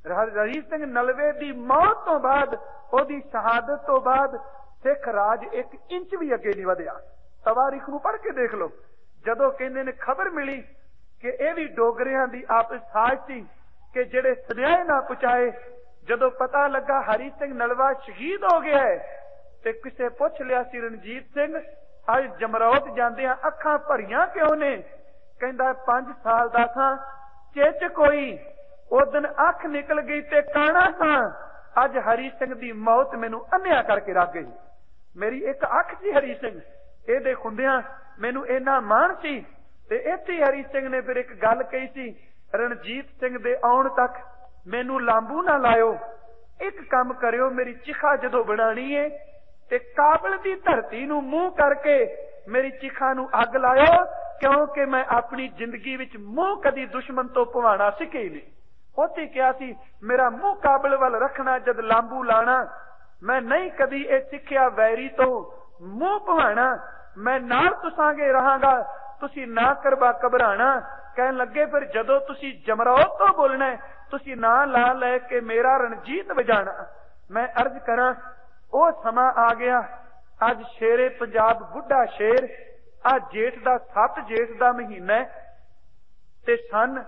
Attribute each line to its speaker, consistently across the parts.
Speaker 1: हरी सिंह नलवे की मौत तो बाद, ओदी शहादत तो बाद सिख राज 1 इंच भी अगे नहीं वधिया। तवारीख नूं पढ़ के देख लो। जदों कहंदे ने खबर मिली कि यह भी डोगरियां दी आपस साज सी कि जिहड़े सुन्याए ना पुचाए, जदों पता लगा हरी सिंह नलवा शहीद हो गया है, ते किसे पुछ लिया सी रणजीत सिंह अज जमरौत जांदियां अखां भरियां क्यों ने? कहंदा 5 साल दा सां, चिच कोई उदन अख निकल गई ते काना सां, अज हरी सिंह दी मौत मैनू अन्या करके रख गई। मेरी एक अख सी हरी सिंह, इहदे खुंदियां मैनू इन्ना माण सी। ते इत्थे हरी सिंह ने फिर एक गल कही सी, रणजीत सिंह दे आउण तक मैनू लांबू ना लायो, एक काम करियो, मेरी चिखा जदों बनानी है ते काबल दी धरती नू मूंह करके मेरी चिखा नू अग लायो, क्योंकि मैं अपनी जिंदगी विच मूंह कदी दुश्मन तो पवाना सिखे ही नहीं। उत्थे कहा सी मेरा मुंह काबल वाल रखना, जद लांबू लाना, मैं नहीं कदी ये सिखिया वैरी तो मुंह पवाना, मैं नाल तुसांगे रहांगा, तुसी ना करवा घबराना। कहन लगे फिर जदों तुसी जमरौत तो बोलना है, तुसी ना ला लै के मेरा रणजीत वजाना। मैं अर्ज करा ओ समा आ गया, अज शेरे पंजाब बुढ़ा शेर, आ जेठ दा 7 जेठ दा महीना ते सन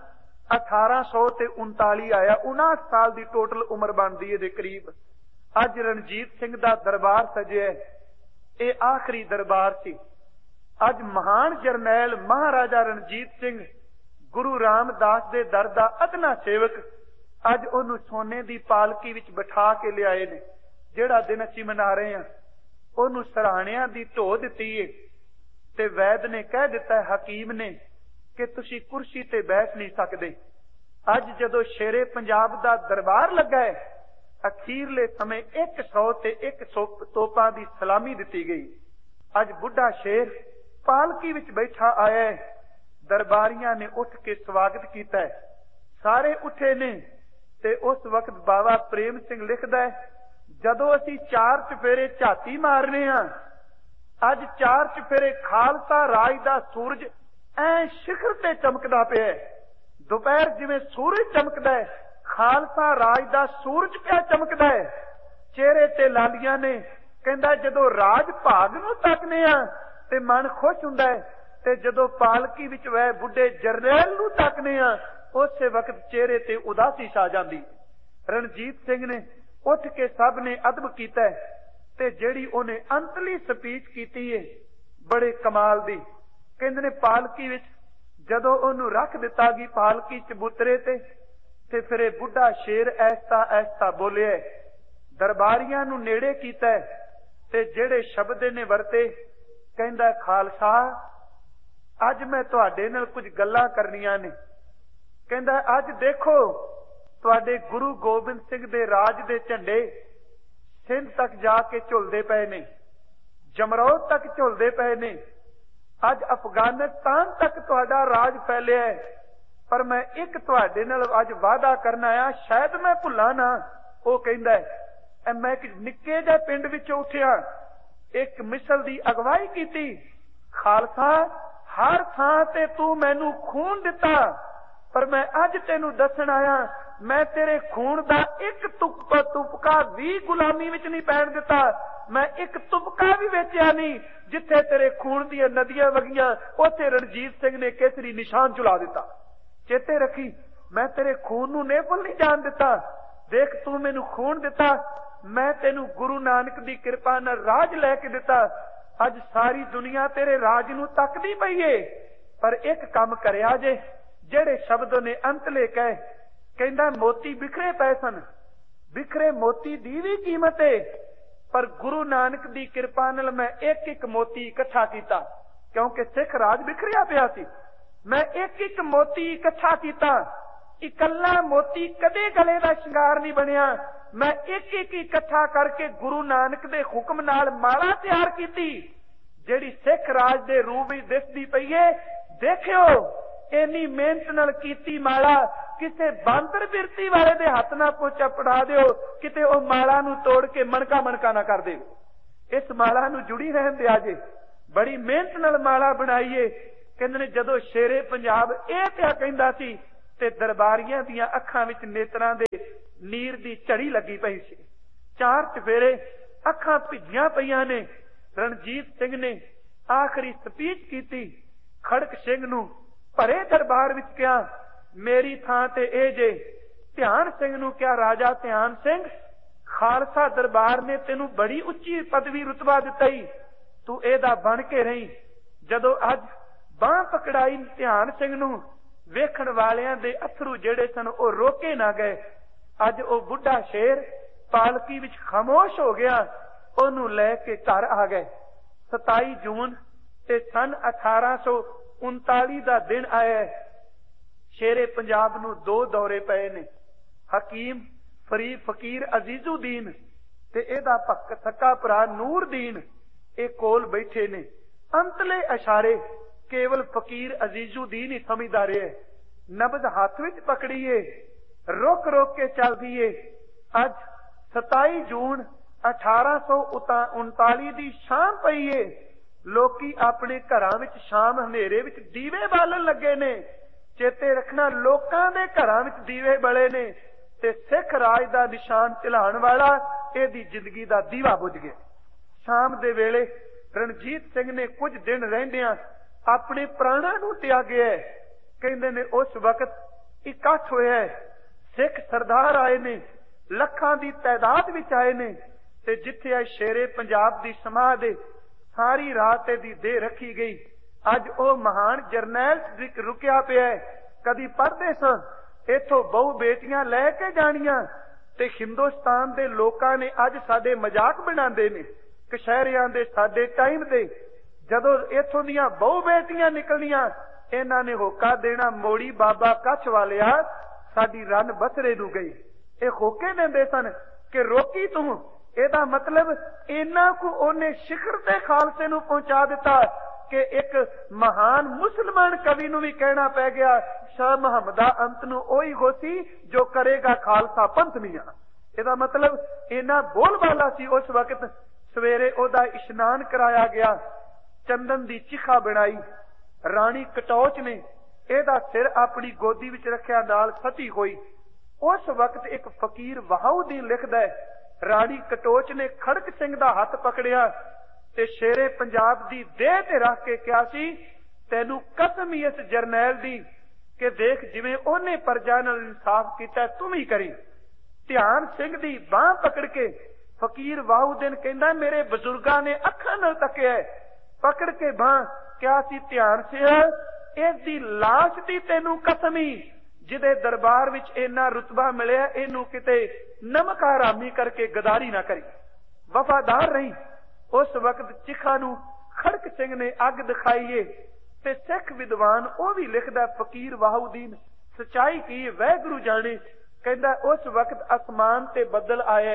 Speaker 1: 1839 आया, 59 साल की टोटल उम्र बनती है दे करीब। अज रणजीत सिंह दा दरबार सजिया, ये आखिरी दरबार सी। अज महान जरनैल महाराजा रणजीत सिंह गुरु रामदास दे दर दा अदना सेवक अज ओनू सोने दी पालकी विच बिठा के लियाए ने। जिहड़ा दिन असीं मना रहे हैं, ओनू सराहणियां दी ढो दित्ती है ते वैद ने कह दिता है, हकीम ने, कि तुसी कुर्सी ते बैठ नहीं सकते। अज जदों शेरे पंजाब दा दरबार लगा है, अखीरले समय 100 ते 1 तोपां दी सलामी दिती गई। अज बुढ़ा शेर पालकी विच बैठा आया है, दरबारियां ने उठ के स्वागत किया है, सारे उठे ने। ते उस वक्त बाबा प्रेम सिंह लिखदा है, जदों असीं 4 चफेरे झाती मारने हां, अज 4 चफेरे खालसा राज दा सूरज ऐ शिखर ते चमकदा पिया है। दोपहर जिवें सूरज चमकदा है, खालसा राज दा सूरज पिया चमकदा है। चेहरे ते लालियां ने। कहंदा जदों राज भाग नूं तकने आ ते मन खुश हुंदा है, ते जदों पालकी विच वह बुढ़े जरनैल नूं तकने आ, उस वक्त चेहरे ते उदासी छा जांदी। रणजीत सिंह ने उठ के सब ने अदब कीता है, ते जिहड़ी उहने अंतली स्पीच कीती है बड़े कमाल दी। कहंदे ने पालकी विच जदों ओनू रख दिता गई, पालकी चबूतरे ते फिर ये बुढ़ा शेर ऐसा ऐसा बोलिया, दरबारियां नू नेड़े कीता है, ते जिहड़े शब्द ने वरते, कहंदा खालसा अज मैं तुहाडे नाल कुछ गल्लां करनियां ने। कहंदा अज देखो तुहाडे गुरु गोबिंद सिंह दे राज दे झंडे सिंध तक जाके झुलदे पए ने, जमरौत तक झुलदे पए ने, अज अफगानिस्तान तक तुहाडा राज फैलिया है। पर मैं एक तुहाडे नाल अज वादा करना आ, शायद मैं भुल्ला ना। वो कहंदा है मैं एक निक्के जिहे पिंड विचों उठिया, एक मिसल दी अगवाई कीती, खालसा हर थां ते तू मैनू खून दिता, पर मैं अज तेनू दसन आया, मैं तेरे खून दा एक तुपका भी गुलामी विच नहीं पैण दिता, मैं एक तुपका भी वेचिया नहीं। जिथे तेरे खून दी नदियां वगियां, उत्थे रणजीत सिंह ने केसरी निशान चुला दिता। चेते रखी, मैं तेरे खून नू नेफल नहीं जान दिता। देख तू मैनू खून दिता, मैं तेनू गुरु नानक दी कृपा नाल राज लैके दिता। अज सारी दुनिया तेरे राज नू तकदी पई है, पर एक काम करिया जे, जेड़े शब्द ने अंतले कहे, कहंदा मोती बिखरे पए सन, बिखरे मोती दी भी कीमत है, पर गुरु नानक दी कृपा नाल मैं एक एक मोती इकट्ठा कीता, क्योंकि सिख राज बिखरिया पिया सी। मैं एक एक मोती इकट्ठा कीता, इकल्ला मोती कदे गले दा शिंगार नहीं बनिया। मैं एक एक इकट्ठा करके गुरु नानक दे हुक्म नाल माला तैयार कीती, जेड़ी सिख राज दे रूप विच दिसदी पई है। देखियो इन्नी मेहनत नाल कीती माला किसे बांदर बिरती वाले दे हथ ना पोचा पड़ा दिओ, किते ओ माला नू तोड़ के मणका मणका ना कर दे। इस माला नू जुड़ी रहन दिया जे, बड़ी मेहनत नाल माला बनाईए। कहंदे ने जदों शेरे पंजाब ए पिया कहंदा सी, ते दरबारियां दियां अखां विच नेत्रां दे नीर दी झड़ी लगी पई सी। चार चफेरे अखां भिजियां पईयां ने। रणजीत सिंह ने आखिरी स्पीच की। खड़क सिंह नूं भरे दरबार विच कहा, मेरी थां ते ए जे। ध्यान सिंह नूं कहा, राजा ध्यान सिंह, खालसा दरबार ने तेनू बड़ी उच्ची पदवी रुतबा दिता ही, तू एदा बन के रही। जदों अज बांह पकड़ाई ध्यान सिंह नूं, वेखण वालियां दे अथरू जेड़े सन ओ रोके ना गए। अज ओ बुढ़ा शेर पालकी विच खामोश हो गया, ओनू लैके घर आ गए। 27 जून ते सन 1839 दा दिन आया। शेरे पंजाब नूं 2 दौरे पए ने। हकीम फकीर अजीजुद्दीन ते एदा सक्का भरा नूरदीन ए कोल बैठे ने। अंतले इशारे केवल फकीर अजीजुद्दीन ही समझदा रहे। नबज हाथ विच पकड़ीए, रोक रोक के चलदी है। अज 27 जून 1839 दी शाम पई है। लोकी अपने घरां विच शाम हनेरे विच दीवे बालन लगे ने। चेते रखना, लोकां दे घरां विच दीवे बले ने ते सिख राज दा निशान झिलाण वाला एदी जिंदगी दा दीवा बुझ गया। शाम दे वेले रणजीत सिंह ने कुछ दिन रहिंदियां अपने प्राणां नूं त्यागिया। कहंदे ने उस वक्त इकट्ठ होया, सिख सरदार आए ने, लखां दी तादाद विच आए ने ते जिथे आ शेरे पंजाब दी समाध है, सारी रात एदी देह रखी गई। अज ओ महान जरनैल रुकिया पिया। कदी पढ़दे सन इथों बहु बेटियां लैके जानियां ते हिंदुस्तान दे लोकां ने अज साडे मजाक बनांदे ने कशहरियां दे साडे टाइम दे। जदों इथों दियां बहु बेटियां निकलनियां, इन्हां ने होका देना, मोड़ी बाबा कच्छ वालिया साडी रन बसरे नूं गई। ये होके देंदे सन कि रोकी तू। एदा मतलब इन्ना को ओने शिखर ते खालसे नूं पहुंचा दिता कि एक महान मुसलमान कवि नूं भी कहना पै गया, शाह मुहम्मदा अंत नूं ओही होसी जो करेगा खालसा पंथ मियां। एदा मतलब इन्ना बोलबाला सी। उस वक्त सवेरे ओदा इशनान कराया गया, चंदन दी चिखा बनाई। राणी कटौच ने एदा सिर अपनी गोदी विच रखिया, नाल सती होई। उस वक्त एक फकीर वहाउद्दीन लिखदा है, राणी कटोच ने खड़क सिंह दा हथ पकड़िया ते शेरे पंजाब दी देह ते रख के कहा सी, तैनू कसम ही इस जरनैल दी कि देख जिवें ओने प्रजा नाल इंसाफ कीता तू भी करी। ध्यान सिंह दी बांह पकड़ के फकीर वहाउद्दीन कहंदा, मेरे बजुर्गां ने अखां नाल तकिया, पकड़ के बांह क्या सी, ध्यान सिंह इस दी लाश दी तैनू कसम ही, जिदे दरबार विच इन्ना रुतबा मिलिया, इनू किते नमक हरामी करके गदारी ना करी, वफादार रही। उस वक्त चिखा नू खड़क सिंह ने अग दिखाईए ते सिख विद्वान ओ भी लिखदा, फकीर वहाउद्दीन सच्चाई की वैगुरु जाने। कहंदा उस वक्त आसमान ते बदल आया,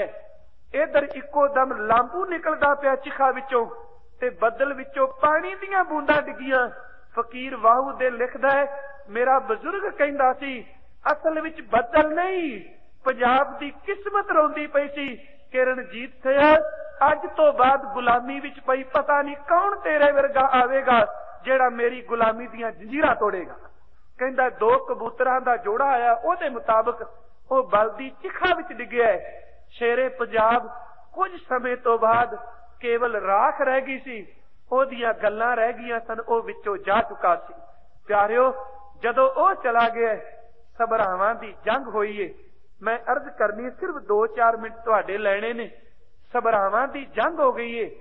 Speaker 1: इधर इको दम लांबू निकलदा पिया चिखा विचों ते बदल विचों पानी दीयां बूंदां डिगियां। फकीर वहाउद्दीन लिखदा है, मेरा बजुर्ग कहंदा सी असल विच बदल नहीं, पंजाब दी किस्मत रोंदी पई सी कि रणजीत सिंह अज तो बाद गुलामी विच पई, पता नहीं कौन तेरे वर्गा आवेगा जेड़ा मेरी गुलामी दीयां जंजीरां तोड़ेगा। कहंदा 2 कबूतरां दा जोड़ा आया, ओदे मुताबिक ओ बलदी चिखा विच डिग्या। शेरे पंजाब कुछ समय तो बाद केवल राख रह गई सी, ओदियां गल्लां रह गईयां सन, ओ विचों जा चुका सी। प्यारिओ, जदों ओ चला गया, सबरावां दी जंग होई है। मैं अर्ज करनी सिर्फ 2-4 मिनट तुहाडे लैणे ने। सबरावां दी जंग हो गई है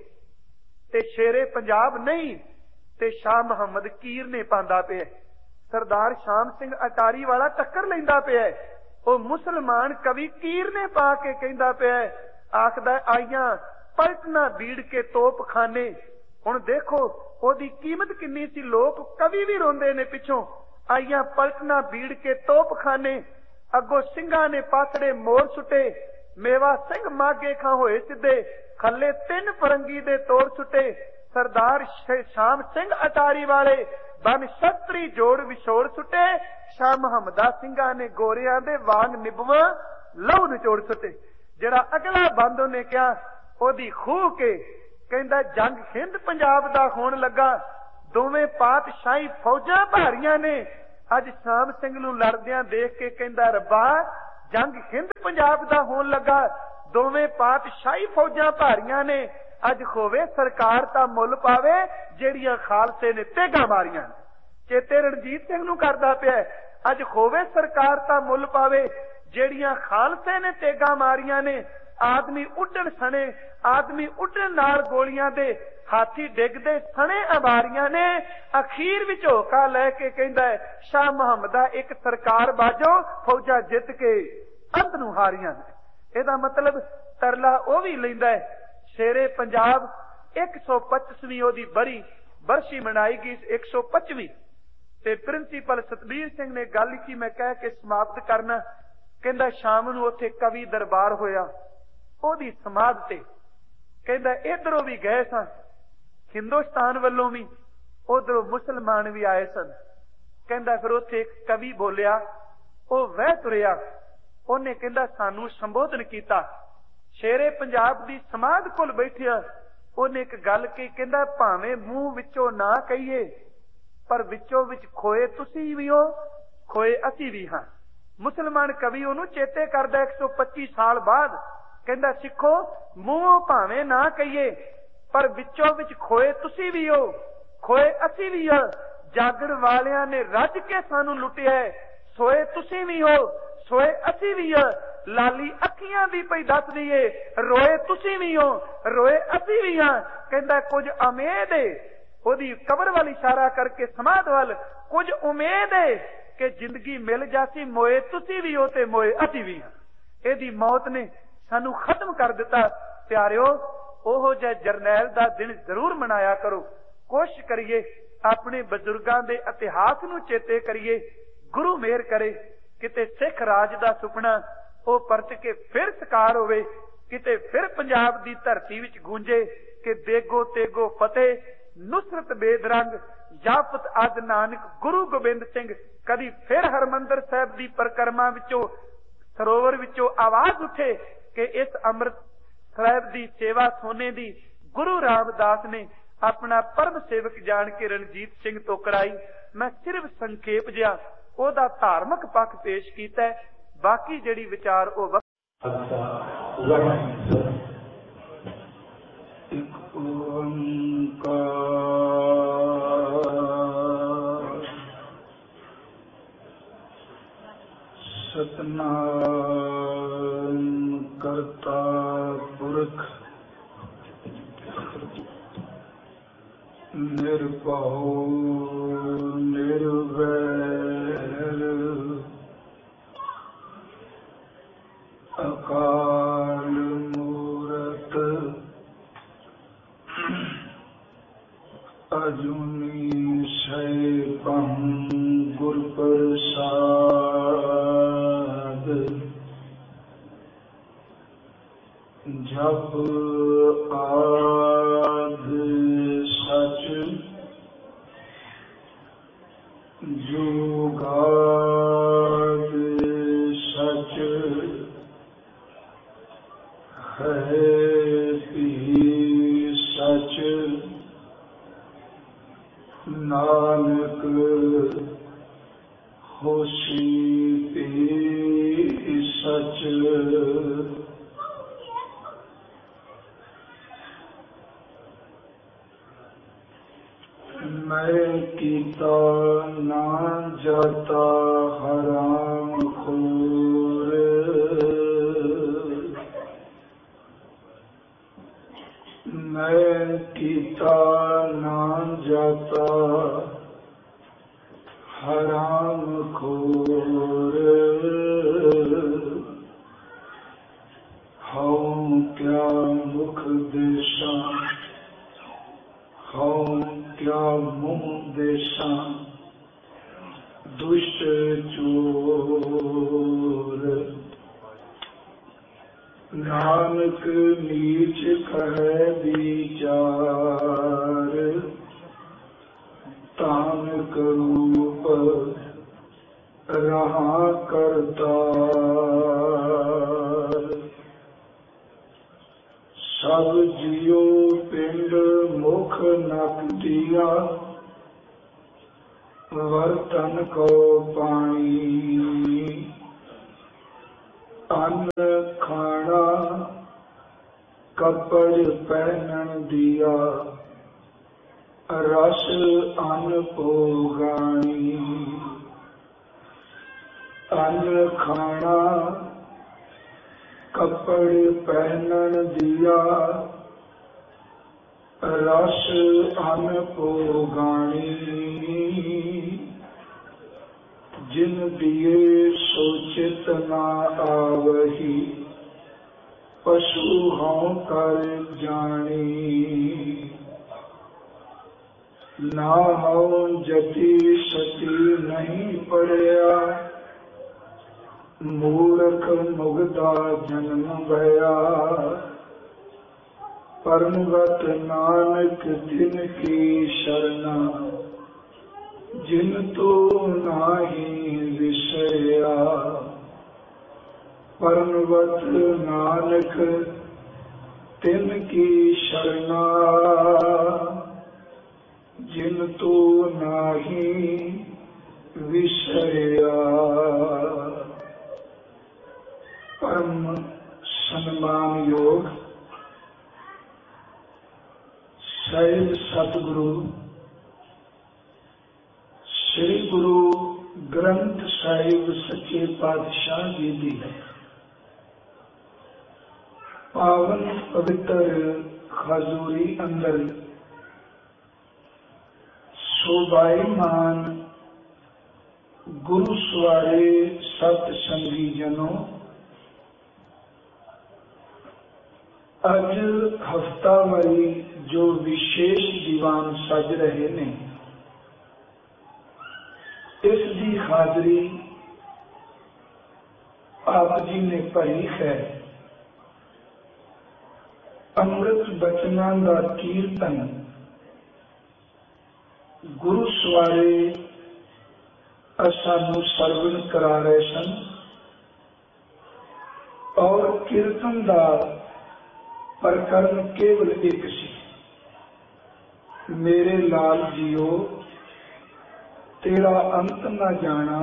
Speaker 1: ते शेरे पंजाब नहीं ते शाह मुहम्मद कीर ने पांदा पिया। सरदार शाम सिंह अटारी वाला टक्कर लैंदा पिया। ओ मुसलमान कवि कीर ने पा के कहंदा पिया, आखदा आईयां पलटना बीड़ के तोप खाने। हुण देखो ओदी कीमत किन्नी सी, लोक कवि भी रोंदे ने पिछों, आईयां पलटना बीड़ के तोप खाने। अगो सिंघां ने पासड़े मोर सुटे, मेवा सिंह मागे खां होए सिद्धे, खल्ले 3 फरंगी दे तोड़ सुटे। सरदार शाम सिंह अटारी वाले बन छतरी जोड़ विछोड़ सुटे, शाह मुहम्मदा सिंघां ने गोरियां दे वांग निभवां लहू निचोड़ सुटे। जेड़ा अगला बंद उन्हें कहा ओदी खूह के कहंदा, जंग हिंद पंजाब दा होण लगा, दोवें पातशाही फौजां भारियां ने। अज शाम सिंह नूं लड़दियां देख के कहंदा, रब्बा जंग हिंद पंजाब दा होण लगा, दोवें पातशाही फौजां भारियां ने। अज होवे सरकार तां मुल पावे, जेड़ियां खालसे ने तेगा मारियां। चेते रणजीत सिंह नूं करदा पिया। अज होवे सरकार तां मुल पावे, जेड़ियां खालसे ने तेगा मारियां ने। आदमी उड्डण सने, आदमी उड्डण नाल गोलियां दे, हाथी डिगदे सने अबारियां ने। अखीर विच होका लैके कहंदा है, शाह मुहम्मदा एक सरकार बाजो, फौजा जित के अंत नूं हारियां ने। इहदा मतलब तरला ओ भी लैंदा है। शेरे पंजाब 125वीं ओदी बरसी मनाई गई, 125वीं। ते प्रिंसीपल सतबीर सिंह ने गल की, मैं कह के समाप्त करना। कहंदा शाम नूं उत्थे कवि दरबार होया, ओदी समाध ते कहंदा इधरों भी गए सन, हिंदुस्तान वालों भी, उधरों मुसलमान भी आए सन। कहंदा फिर उत्थे एक कवि बोलिया, वो वह तुरिया, उन्हें कहंदा सानू संबोधन किया। शेरे पंजाब दी समाध कोल बैठिया उन्हें एक गल कही, कहंदा भावें मूंह विचों ना कहिए, पर विचों विच खोए तुसी भी हो, खोए असी भी हां। मुसलमान कवि उन्होंने चेते करदा 125 साल बाद। कहंदा सिखो, मूंहों भावें ना कहिए, पर विचों विच खोए तुसी भी हो, खोए असी भी हो। जागण वालियां ने रज के सानू लुटिया, सोए तुसी भी हो, सोए असी भी हो। लाली अखियां दी पई दस दीए, रोए तुसी भी हो, रोए असी भी हां। कहंदा कुछ उम्मीद है, ओदी कबर वाल इशारा करके समाध वाल, कुछ उम्मीद है कि जिंदगी मिल जासी, मोए तुसी भी हो ते मोए असी भी हां। एदी मौत ने सानू खत्म कर दिता। प्यारिओ, ओहो जिहा जरनैल दा दिन जरूर मनाया करो। कोशिश करिए अपने बजुर्गां दे इतिहास नू चेते करिए। गुरु मेहर करे किते सिख राज दा सुपना ओ परत के फिर साकार होवे, किते फिर पंजाब दी धरती विच गूंजे कि देगो तेगो फतेह, नुसरत बेदरंग, याफत अज नानक गुरु गोबिंद सिंह। कदी फिर हरमंदर साहिब दी परिक्रमा विचों, सरोवर विचों आवाज उठे कि इस अमृत साहिब दी सेवा सोने दी गुरु रामदास ने अपना परम सेवक जान के रणजीत सिंह तो कराई। मैं सिर्फ संखेप जिहा ओदा धार्मिक पक्ष पेश कीता है, बाकी जिहड़ी विचार ओ
Speaker 2: सतनाम करता पुरख निर्भौ निर्वैर अकाल मूरत अजूनी सैभं गुर प्रसाद। जब आद सच जुगाद सच है भी सच। नानक होशी भी सच। मैं कीता ना जाता हराम खोर। मैं कीता ना जाता हराम खोर। हूँ क्या मुख देशा, हूँ क्या मुँह देशा, दुष्ट चोर। नानक नीच कहे विचार, तान करूप रहा करतार। सब जियो पिंड मुख नकतिया, वर्तन को पानी। अन्न खाना कपड़ पहनन दिया, रस अन्न भोगानी। अन्न खाना कपड़ पहनन दिया, रस अन्न भोगानी। जिन दिए सोचित ना आवही, पशु हों कर जानी। ना हो जति सती नहीं पड़या, मूर्ख मुग्धा जन्म भया। परमगत नानक तिन की शरणा, जिन तो नाही विषया। परमगत नानक तिन की शरणा, जिन तो नाही विषया। परम सम्मान योग सैयद सतगुरु श्री गुरु ग्रंथ ਸਾਹਿਬ सच्चे पातशाह जी दी पावन पवित्र हजूरी अंदर शोभायमान गुरु सवारे सत संगी जनों, अज हफ्तावारी जो विशेष दीवान सज रहे ने, इस दी हाजरी आप जी ने भरी है। अमृत बचना का कीर्तन गुरु सवारे सानू सरवण करा रहे सन, और कीर्तन का प्रकरण केवल एक सी। मेरे लाल जियो तेरा अंत न जाना,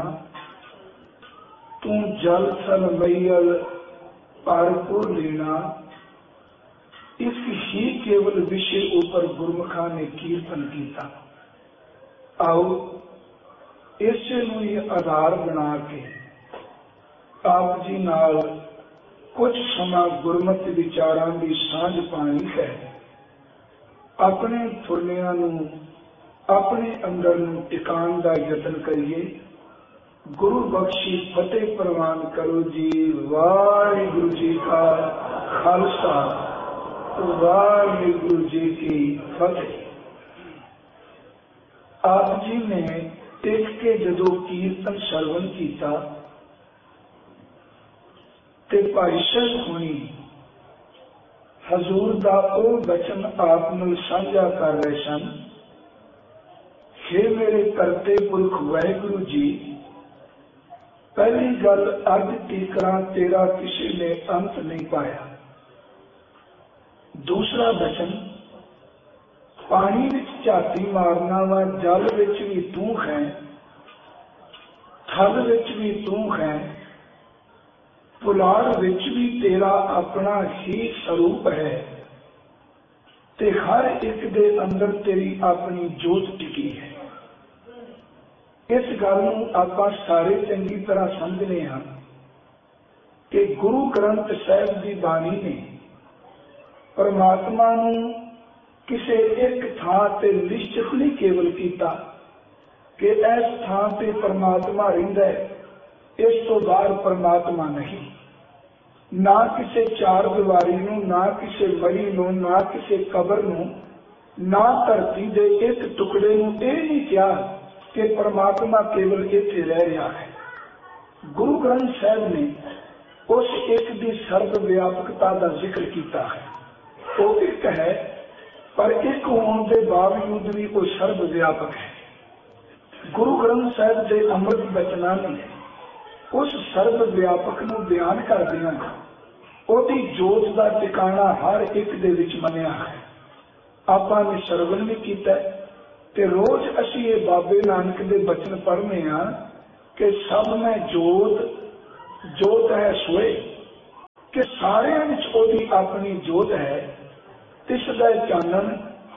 Speaker 2: तू जल थल मैयल पार को लेना। इस ही केवल विषय ऊपर गुरमुखा ने कीर्तन किया। आओ इसे नूं ही आधार बना के आप जी नाल कुछ समा गुरमत विचारां की सांझ पानी है। अपने फुलियां नूं अपने अंदर नूं टिकाण का यतन करिए। गुरु बख्शी फतेह प्रवान करो जी। वाहिगुरु जी का खालसा, वाहिगुरु जी की फतेह। आप जी ने टिक के जदों कीर्तन सरवण किया ते भाई साहब होनी हजूर दा ओ बचन आप नाल साझा कर रहे सन। हे मेरे करते पुरख वाहिगुरु जी, पहली गल अज तीकरा तेरा किसी ने अंत नहीं पाया। दूसरा बचन पानी विच झाती मारना वा, जल विच भी तू है, थल विच भी तू है, पुलाड़ विच भी तेरा अपना ही स्वरूप है, ते हर एक दे अंदर तेरी अपनी जोत टिकी है। इस गल नूं आपां सारे चंगी तरह समझने हाँ कि गुरु ग्रंथ साहिब की बाणी ने परमात्मा नूं किसी एक थां ते निश्चित नहीं केवल किया कि इस थां ते परमात्मा रहिंदा है, इस तो बाहर परमात्मा नहीं। ना किसी चार दीवारी नूं, ना किसी मरी नूं, ना किसी कबर नूं, ना धरती दे एक टुकड़े नूं यह नहीं कहा कि परमात्मा केवल इत्थे रह रहा है। गुरु ग्रंथ साहिब ने उस एक की सर्व व्यापकता का जिक्र किया है। वो एक है पर एक होने के बावजूद भी वो सर्व व्यापक है। गुरु ग्रंथ साहिब के अमृत बचना ने उस सर्व व्यापक नूं बयान कर दिया, ओदी जोत का टिकाणा हर एक दे विच मनिया है। आपां ने सरवण भी किया ते रोज असीं ये बाबे नानक के बचन पढ़ने हाँ कि सब में जोत, जोत है सोए ਸਾਰਿਆਂ ਵਿੱਚ ਉਹਦੀ ਆਪਣੀ ਜੋਤ ਹੈ। ਤਿਸ ਦਾ ਚਾਨਣ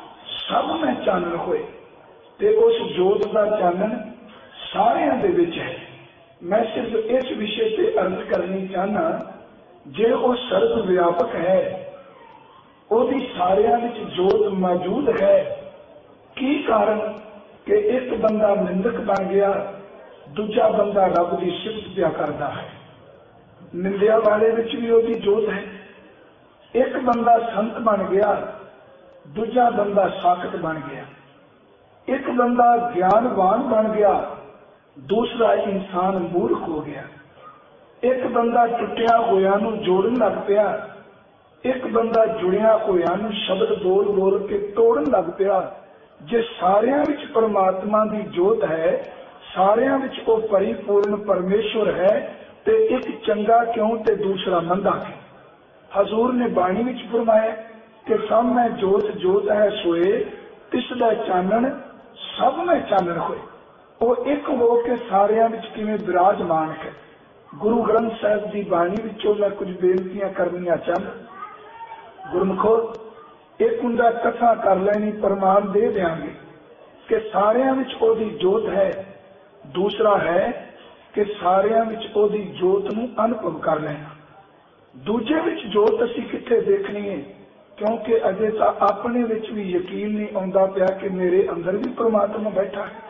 Speaker 2: ਸਭ ਮੈਂ ਚਾਨਣ ਹੋਏ, ਤੇ ਉਸ ਜੋਤ ਦਾ ਚਾਨਣ ਸਾਰਿਆਂ ਦੇ ਵਿੱਚ ਹੈ। ਮੈਂ ਸਿਰਫ ਇਸ ਵਿਸ਼ੇ ਤੇ ਅਰਜ਼ ਕਰਨੀ ਚਾਹਨਾ, ਜੇ ਉਹ ਸਰਬ ਵਿਆਪਕ ਹੈ, ਉਹਦੀ ਸਾਰਿਆਂ ਵਿੱਚ ਜੋਤ ਮੌਜੂਦ ਹੈ, ਕੀ ਕਾਰਨ ਕਿ ਇੱਕ ਬੰਦਾ ਨਿੰਦਕ ਬਣ ਗਿਆ, ਦੂਜਾ ਬੰਦਾ ਰੱਬ ਦੀ ਸਿਫਤ ਪਿਆ ਕਰਦਾ ਹੈ। ਨਿੰਦਿਆ ਵਾਲੇ ਵਿੱਚ ਵੀ ਉਹਦੀ ਜੋਤ ਹੈ। ਇੱਕ ਬੰਦਾ ਸੰਤ ਬਣ ਗਿਆ, ਦੂਜਾ ਬੰਦਾ ਸਾਖਤ ਬਣ ਗਿਆ। ਇੱਕ ਬੰਦਾ ਗਿਆਨਵਾਨ ਬਣ ਗਿਆ, ਦੂਸਰਾ ਇਨਸਾਨ ਮੂਰਖ ਹੋ ਗਿਆ। ਇੱਕ ਬੰਦਾ ਟੁੱਟਿਆ ਹੋਇਆਂ ਨੂੰ ਜੋੜਨ ਲੱਗ ਪਿਆ, ਇੱਕ ਬੰਦਾ ਜੁੜਿਆ ਹੋਇਆਂ ਨੂੰ ਸ਼ਬਦ ਬੋਲ ਬੋਲ ਕੇ ਤੋੜਨ ਲੱਗ ਪਿਆ। ਜੇ ਸਾਰਿਆਂ ਵਿੱਚ ਪਰਮਾਤਮਾ ਦੀ ਜੋਤ ਹੈ, ਸਾਰਿਆਂ ਵਿੱਚ ਉਹ ਪਰਿਪੂਰਨ ਪਰਮੇਸ਼ਵਰ ਹੈ, ਤੇ ਇੱਕ ਚੰਗਾ ਕਿਉਂ ਤੇ ਦੂਸਰਾ ਮੰਦਾ ਕਿਉਂ? ਹਜ਼ੂਰ ਨੇ ਬਾਣੀ ਵਿੱਚ ਫਰਮਾਇਆ ਕਿ ਸਭ ਮੈਂ ਜੋਤ ਜੋਤ ਹੈ ਸੋਏ, ਤਿਸ ਦਾ ਚਾਨਣ ਸਭ ਮੈਂ ਚਾਨਣ ਹੋਏ। ਉਹ ਇੱਕ ਹੋ ਕੇ ਸਾਰਿਆਂ ਵਿੱਚ ਕਿਵੇਂ ਵਿਰਾਜਮਾਨ ਹੈ। ਗੁਰੂ ਗ੍ਰੰਥ ਸਾਹਿਬ ਦੀ ਬਾਣੀ ਵਿੱਚੋਂ ਮੈਂ ਕੁਝ ਬੇਨਤੀਆਂ ਕਰਨੀਆਂ ਚਾਹੁੰਦਾ। ਗੁਰਮੁਖੋ, ਇੱਕ ਹੁੰਦਾ ਕਥਾ ਕਰ ਲੈਣੀ, ਪ੍ਰਮਾਣ ਦੇ ਦਿਆਂਗੇ ਕਿ ਸਾਰਿਆਂ ਵਿੱਚ ਉਹਦੀ ਜੋਤ ਹੈ। ਦੂਸਰਾ ਹੈ ਕਿ ਸਾਰਿਆਂ ਵਿੱਚ ਉਹਦੀ ਜੋਤ ਨੂੰ ਅਨੁਭਵ ਕਰ ਲੈਣਾ। ਦੂਜੇ ਵਿੱਚ ਜੋਤ ਅਸੀਂ ਕਿੱਥੇ ਦੇਖਣੀ ਹੈ? ਕਿਉਂਕਿ ਅਜੇ ਤਾਂ ਆਪਣੇ ਵਿੱਚ ਵੀ ਯਕੀਨ ਨਹੀਂ ਆਉਂਦਾ ਪਿਆ ਕਿ ਮੇਰੇ ਅੰਦਰ ਵੀ ਪਰਮਾਤਮਾ ਬੈਠਾ ਹੈ।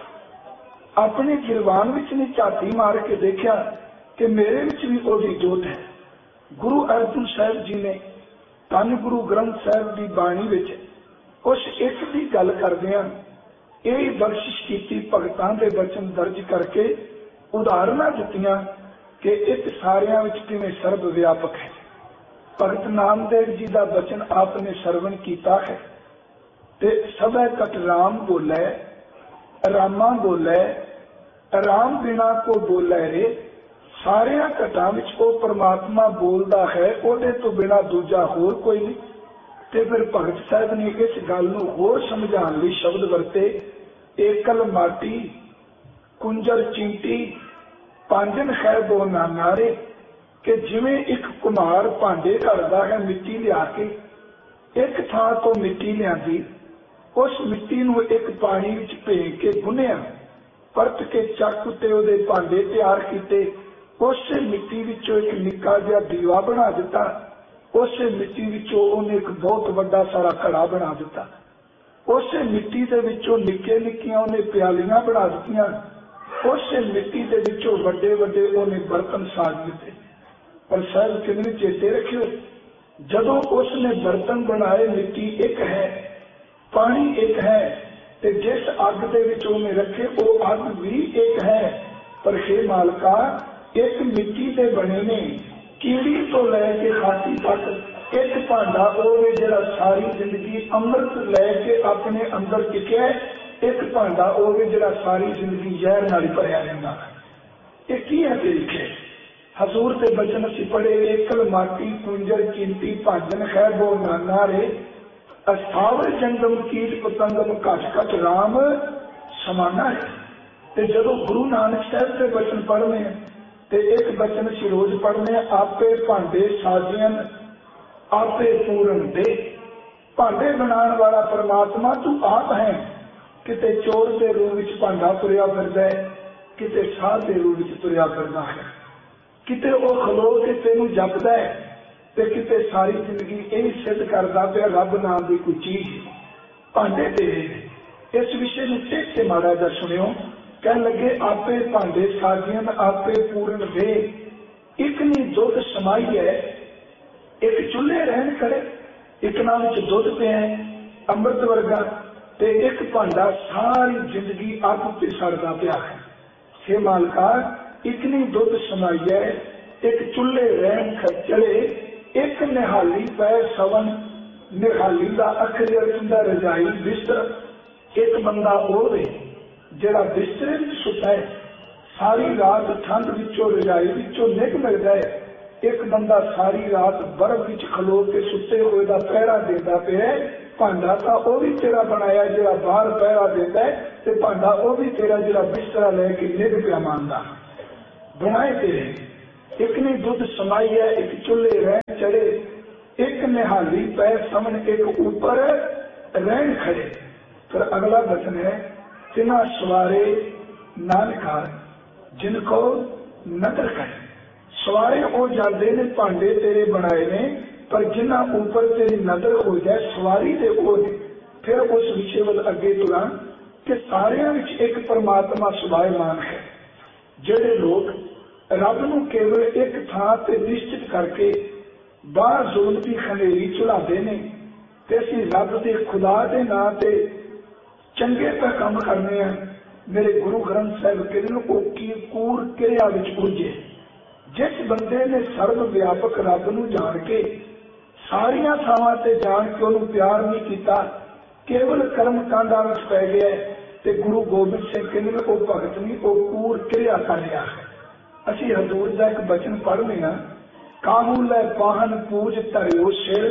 Speaker 2: ਆਪਣੇ ਗਿਰਵਾਨ ਵਿੱਚ ਨਹੀਂ ਝਾਤੀ ਮਾਰ ਕੇ ਦੇਖਿਆ ਕਿ ਮੇਰੇ ਵਿੱਚ ਵੀ ਉਹਦੀ ਜੋਤ ਹੈ। ਗੁਰੂ ਅਰਜਨ ਸਾਹਿਬ ਜੀ ਨੇ ਧੰਨ ਗੁਰੂ ਗ੍ਰੰਥ ਸਾਹਿਬ ਦੀ ਬਾਣੀ ਵਿੱਚ ਉਸ ਇੱਕ ਦੀ ਗੱਲ ਕਰਦਿਆਂ ਇਹ ਬਖਸ਼ਿਸ਼ ਕੀਤੀ, ਭਗਤਾਂ ਦੇ ਬਚਨ ਦਰਜ ਕਰਕੇ ਉਦਾਹਰਨਾਂ ਦਿੱਤੀਆਂ ਕਿ ਇੱਕ ਸਾਰਿਆਂ ਵਿੱਚ ਕਿਵੇਂ ਸਰਬ ਵਿਆਪਕ ਹੈ। ਭਗਤ ਨਾਮਦੇਵ ਜੀ ਦਾ ਬਚਨ ਆਪ ਨੇ ਸਰਵਣ ਕੀਤਾ ਹੈ, ਤੇ ਸਭੈ ਕਟ ਰਾਮ ਬੋਲੇ, ਰਾਮਾ ਬੋਲੇ, ਰਾਮ ਬਿਨਾ ਕੋ ਬੋਲੇ ਰੇ। ਸਾਰਿਆਂ ਘਟਾਂ ਵਿੱਚ ਉਹ ਪਰਮਾਤਮਾ ਬੋਲਦਾ ਹੈ, ਉਹਦੇ ਤੋਂ ਬਿਨਾ ਦੂਜਾ ਹੋਰ ਕੋਈ ਨਹੀਂ। ਤੇ ਫਿਰ ਭਗਤ ਸਾਹਿਬ ਨੇ ਇਸ ਗੱਲ ਨੂੰ ਹੋਰ ਸਮਝਾਉਣ ਲਈ ਸ਼ਬਦ ਵਰਤੇ, ਏਕਲ ਮਾਟੀ ਕੁੰਜਰ ਚੀਂਟੀ ਪਾਂਜਨ ਹੈ ਬੋ ਨਾਨਾਰੇ। ਕਿ ਜਿਵੇਂ ਇੱਕ ਕੁਮਾਰ ਭਾਂਡੇ ਘੜਦਾ ਹੈ ਮਿੱਟੀ ਲਿਆ ਕੇ, ਇੱਕ ਥਾਂ ਤੋਂ ਮਿੱਟੀ ਲਿਆਂਦੀ, ਉਸ ਮਿੱਟੀ ਨੂੰ ਇੱਕ ਪਾਣੀ ਵਿੱਚ ਭੇ ਕੇ ਗੁੰਨਿਆ, ਪਰਤ ਕੇ ਚੱਕ ਤੇ ਉਹਦੇ ਭਾਂਡੇ ਤਿਆਰ ਕੀਤੇ, ਉਸੇ ਮਿੱਟੀ ਵਿੱਚੋਂ ਇੱਕ ਨਿੱਕਾ ਜਿਹਾ ਦੀਵਾ ਬਣਾ ਦਿੱਤਾ, ਉਸੇ ਮਿੱਟੀ ਵਿੱਚੋਂ ਉਹਨੇ ਇੱਕ ਬਹੁਤ ਵੱਡਾ ਸਾਰਾ ਘੜਾ ਬਣਾ ਦਿੱਤਾ, ਉਸੇ ਮਿੱਟੀ ਦੇ ਵਿੱਚੋਂ ਨਿੱਕੇ ਨਿੱਕੀਆਂ ਉਹਨੇ ਪਿਆਲੀਆਂ ਬਣਾ ਦਿੱਤੀਆਂ, ਉਸੇ ਮਿੱਟੀ ਦੇ ਵਿੱਚੋਂ ਵੱਡੇ ਵੱਡੇ ਉਹਨੇ ਬਰਤਨ ਸਾਜ ਦਿੱਤੇ। ਪਰ ਸਾਹਿਬ ਕਿੰਨੇ ਚੇਤੇ ਰੱਖਿਓ, ਜਦੋਂ ਉਸਨੇ ਬਰਤਨ ਬਣਾਏ ਮਿੱਟੀ ਇੱਕ ਹੈ, ਪਾਣੀ ਇੱਕ ਹੈ, ਤੇ ਜਿਸ ਅੱਗ ਦੇ ਵਿੱਚ ਉਹਨੇ ਰੱਖੇ ਉਹ ਅੱਗ ਵੀ ਇੱਕ ਹੈ। ਪਰ ਹੇ ਮਾਲਕਾ, ਇੱਕ ਮਿੱਟੀ ਦੇ ਬਣੇ ਨੇ, ਕੀੜੀ ਤੋਂ ਲੈ ਕੇ ਹਾਥੀ ਤੱਕ ਇੱਕ ਭਾਂਡਾ ਉਹ ਜਿਹੜਾ ਸਾਰੀ ਜ਼ਿੰਦਗੀ ਅੰਮ੍ਰਿਤ ਲੈ ਕੇ ਆਪਣੇ ਅੰਦਰ ਟਿਕਿਆ, ਇੱਕ ਭਾਂਡਾ ਉਹ ਜਿਹੜਾ ਸਾਰੀ ਜ਼ਿੰਦਗੀ ਜ਼ਹਿਰ ਨਾਲ ਭਰਿਆ ਰਹਿੰਦਾ। ਇਹ ਕੀ ਹੈ ਲਿਖੇ? ਹਜ਼ੂਰ ਦੇ ਬਚਨ ਅਸੀਂ ਪੜ੍ਹੇ, ਏਕਲ ਮਾਟੀ ਕੁੰਜਰ ਕੀਮਤੀ ਭਾਜਨ ਹੈ ਬੋ ਨਾਨਾ ਰੇ, ਅਸਥਾਵਰ ਜੰਗਮ ਕੀਟ ਪਤੰਗਮ ਘਟ ਘਟ ਰਾਮ ਸਮਾਨਾ ਹੈ। ਤੇ ਜਦੋਂ ਗੁਰੂ ਨਾਨਕ ਸਾਹਿਬ ਦੇ ਬਚਨ ਪੜ੍ਹਨੇ ਤੇ ਇੱਕ ਬਚਨ ਅਸੀਂ ਰੋਜ਼ ਪੜ੍ਹਨੇ, ਆਪੇ ਭਾਂਡੇ ਸਾਜੀਆਂ ਆਪੇ ਪੂਰਨ ਦੇ। ਭਾਂਡੇ ਬਣਾਉਣ ਵਾਲਾ ਪਰਮਾਤਮਾ ਤੂੰ ਆਪ ਹੈ। ਕਿਤੇ ਚੋਰ ਦੇ ਰੂਪ ਵਿੱਚ ਭਾਂਡਾ ਤੁਰਿਆ ਫਿਰਦਾ ਹੈ, ਕਿਤੇ ਸਾਧ ਦੇ ਰੂਪ ਵਿੱਚ ਤੁਰਿਆ ਫਿਰਦਾ ਹੈ, ਕਿਤੇ ਉਹ ਖਲੋ ਕੇ ਤੈਨੂੰ ਜਪਦਾ ਹੈ, ਤੇ ਕਿਤੇ ਸਾਰੀ ਜ਼ਿੰਦਗੀ ਇਹ ਸਿੱਧ ਕਰਦਾ ਪਿਆ ਰੱਬ ਨਾਮ ਦੀ ਕੋਈ ਚੀਜ਼। ਭਾਂਡੇ ਤੇਰੇ। ਇਸ ਵਿਸ਼ੇ ਨੂੰ ਟੇਕ ਕੇ ਮਾੜਾ ਜਿਹਾ ਸੁਣਿਓ। ਕਹਿਣ ਲੱਗੇ ਆਪੇ ਭਾਂਡੇ ਸਾਜੀਆਂ ਆਪੇ ਪੂਰਨ ਦੇ। ਇੱਕ ਨਹੀਂ ਦੁੱਧ ਸਮਾਈ ਹੈ, ਇੱਕ ਚੁੱਲ੍ਹੇ ਰਹਿਣ ਖੜੇ, ਇੱਕ ਨਾਲ ਵਿੱਚ ਦੁੱਧ ਪਿਆ ਅੰਮ੍ਰਿਤ ਵਰਗਾ, ਤੇ ਇੱਕ ਭਾਂਡਾ ਸਾਰੀ ਜ਼ਿੰਦਗੀ ਅੱਗ ਤੇ ਸੜਦਾ ਪਿਆ ਹੈ। ਹੇ ਮਾਲਕਾ, ਇੱਕ ਨਹੀਂ ਦੁੱਧ ਸਮਾਈ ਹੈ, ਇੱਕ ਚੁੱਲ੍ਹੇ ਰਹਿਣ ਖਚਲੇ, ਇੱਕ ਨਿਹਾਲੀ ਪੈ ਸਵਨ। ਨਿਹਾਲੀ ਦਾ ਅੱਖਰ ਹੁੰਦਾ ਰਜਾਈ ਬਿਸਤਰ। ਇੱਕ ਬੰਦਾ ਉਹ ਵੇ ਜਿਹੜਾ ਬਿਸਤਰੇ ਵਿੱਚ ਸੁੱਤਾ ਹੈ, ਸਾਰੀ ਰਾਤ ਠੰਡ ਵਿੱਚੋਂ ਰਜਾਈ ਵਿੱਚੋਂ ਨਿੱਘ ਮਿਲਦਾ ਹੈ। ਇੱਕ ਬੰਦਾ ਸਾਰੀ ਰਾਤ ਬਰਫ਼ ਵਿੱਚ ਖਲੋ ਕੇ ਸੁੱਤੇ ਹੋਏ ਦਾ ਪਹਿਰਾ ਦਿੰਦਾ ਪਿਆ। ਭਾਂਡਾ ਤਾਂ ਉਹ ਵੀ ਤੇਰਾ ਬਣਾਇਆ ਜਿਹੜਾ ਬਾਹਰ ਪਹਿਰਾ ਦਿੰਦਾ ਹੈ, ਤੇ ਭਾਂਡਾ ਉਹ ਵੀ ਤੇਰਾ ਜਿਹੜਾ ਬਿਸਤਰਾ ਲੈ ਕੇ ਨਿੱਘ ਪਿਆ ਮੰਨਦਾ। ਬਣਾਏ ਤੇਰੇ। ਇੱਕ ਨੇ ਦੁੱਧ ਸਮਾਈ ਹੈ, ਇੱਕ ਚੁੱਲ੍ਹੇ ਰਹਿ ਚੜੇ, निहाली पैर समन एक ऊपर रहन खड़े। फिर अगला वचन है, तिना सवारे नानकार जिनको नदर करे। सवारे हो जाते ने भांडे तेरे बनाए ने, पर जिन्ना ऊपर तेरी नजर हो जाए सवारी दे वो ने। फिर उस विषय वाल अगे तुरा कि सारियां विच एक परमात्मा सुभायमान है। जेड़े लोग रब नूं केवल एक थां ते निश्चित करके बाहर जोन की खनेरी चढ़ाते ने, ते असीं रब दे खुदा दे नां ते चंगे पर काम करने हैं। मेरे गुरु ग्रंथ साहिब कहते हैं की कूर क्रिया विच उलझे। जिस बंदे ने सर्व व्यापक रब नूं जान के सारियां थावां ते जान के उन्होंने प्यार नहीं किया, केवल कर्म कांडा विच पै गया ते गुरु गोबिंद सिंह कहते वो भगत नहीं, वो कूर क्रिया कर रहा है। असीं हजूर का एक बचन पढ़ने हैं, काहू लै पाहन पूज धरियो सिर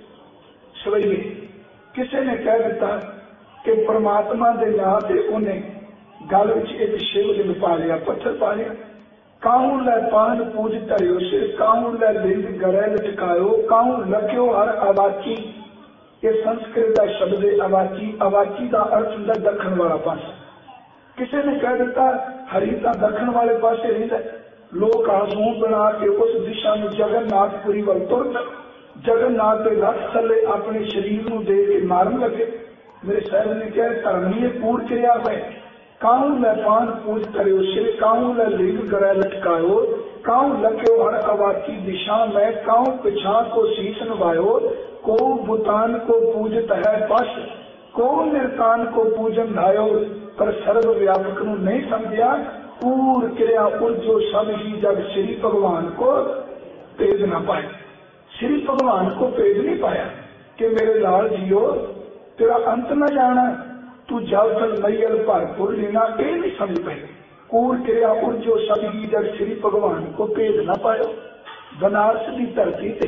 Speaker 2: सवैये। किसी ने कह दिता कि परमात्मा के नां ते उन्हें गल विच एक शिवलिंग पा लिया, पत्थर पा लिया। काहू लै पाहन पूज धरियो सिर, काहू लै लिंग गरै लटकायो, काहू लख्यो हर अवाची। ये संस्कृत का शब्द है अवाची। अवाची का अर्थ होता दखन वाला पास। किसी ने कह दिता हरि तो दखन वाले पासे रहिंदा। लोग आजू बना के उस दिशा में जगन्नाथपुरी वाल तुर, जगन्नाथ के रथ थले अपने शरीर को दे के मारन लगे। मेरे साहब ने कहा धर्म ये पूर क्रिया है। काहू लै पान पूज करो सिर, काहू लै लिंग गरै लटकायो, काहू लख्यो हर अवाची दिशा में, काहू पिछा को शीश नवायो। को भूतान को पूजत है पश, को निर्तान को पूजन धायो। पर सर्व व्यापक नूं नहीं समझिया, पूर क्रिया उर्जो सब ही जब श्री भगवान को भेज न पाए। श्री भगवान को भेज नहीं पाया कि मेरे लाल जियो तेरा अंत न जाना, तू जल थल मैयल भरपूर लेना, ये नहीं समझ पाए। पूर क्रिया उर्जो सब ही जब श्री भगवान को भेज न पायो। बनारस की धरती से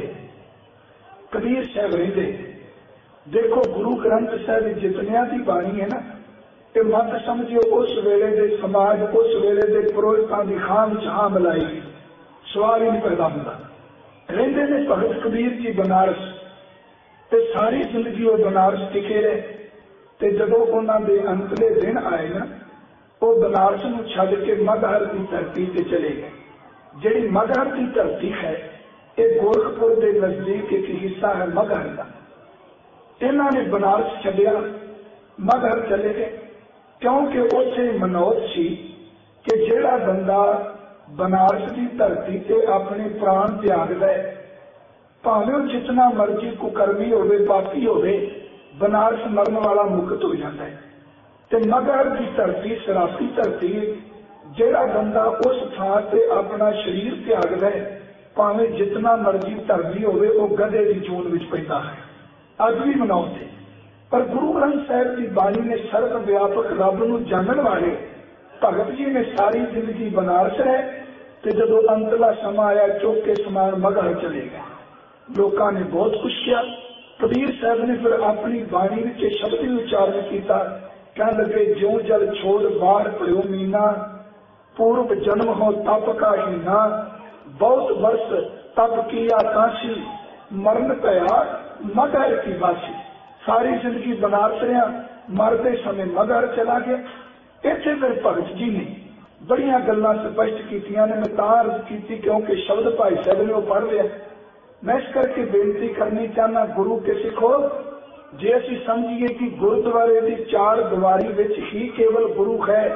Speaker 2: कबीर साहब रहते। देखो गुरु ग्रंथ साहिब जितनिया की बाणी है ना, ये मत समझियो उस वेले दे समाज, उस वेले दे पुरोहितां दी खाम चाह मिलाई सवाल ही नहीं पैदा होता। रहते ने भगत कबीर जी बनारस, ते सारी जिंदगी वो बनारस टिके रहे। ते जदों उन्हां दे अंतले दिन आए ना, वो बनारस नूं छड्ड के मगहर की धरती ते चले गए। जिहड़ी मगहर की धरती है ये गोरखपुर के नजदीक एक हिस्सा है मगहर का। इन्हों ने बनारस छड्डिया, मगहर चले गए, क्योंकि उसे मनोत सी कि जिहड़ा बंदा बनारस की धरती से अपने प्राण त्याग दे, भावें जितना मर्जी कुकर्मी होवे पापी होवे, बनारस मरण वाला मुक्त हो जाता है। ते मगहर की धरती सराफी धरती, जिहड़ा बंदा उस थां से अपना शरीर त्याग दे, भावें जितना मर्जी धर्मी होवे, वो गधे की चोन विच पैदा है। अज भी मनाते। पर गुरु ग्रंथ साहिब की बाणी ने सर्व व्यापक रब नूं जानन वाले भगत जी ने सारी जिंदगी बनारस रहे, ते जदों अंतला समा आया चुक के समान मगहर चले गए। लोगों ने बहुत कुछ किया। कबीर साहब ने फिर अपनी बाणी विच शब्द ही उच्चारण किया, कहने लगे ज्यों जल छोड़ बाहर पड़ो मीना, पूर्व जन्म हो तप का हीना, बहुत वर्ष तप किया काशी, मरण पया मगहर की बासी। सारी जिंदगी बनारस रहा, मरते समय मगहर चला गया। इत्थे फिर भगत जी ने बड़िया गल्लां स्पष्ट कीतियां ने, मैं तां अर्ज की क्योंकि शब्द भाई साहब ने वो पढ़ लिया। मैं इस करके बेनती करनी चाहना गुरु के सिखो, जे असीं समझिए कि गुरुद्वारे की चार दीवारी विच ही केवल गुरु है,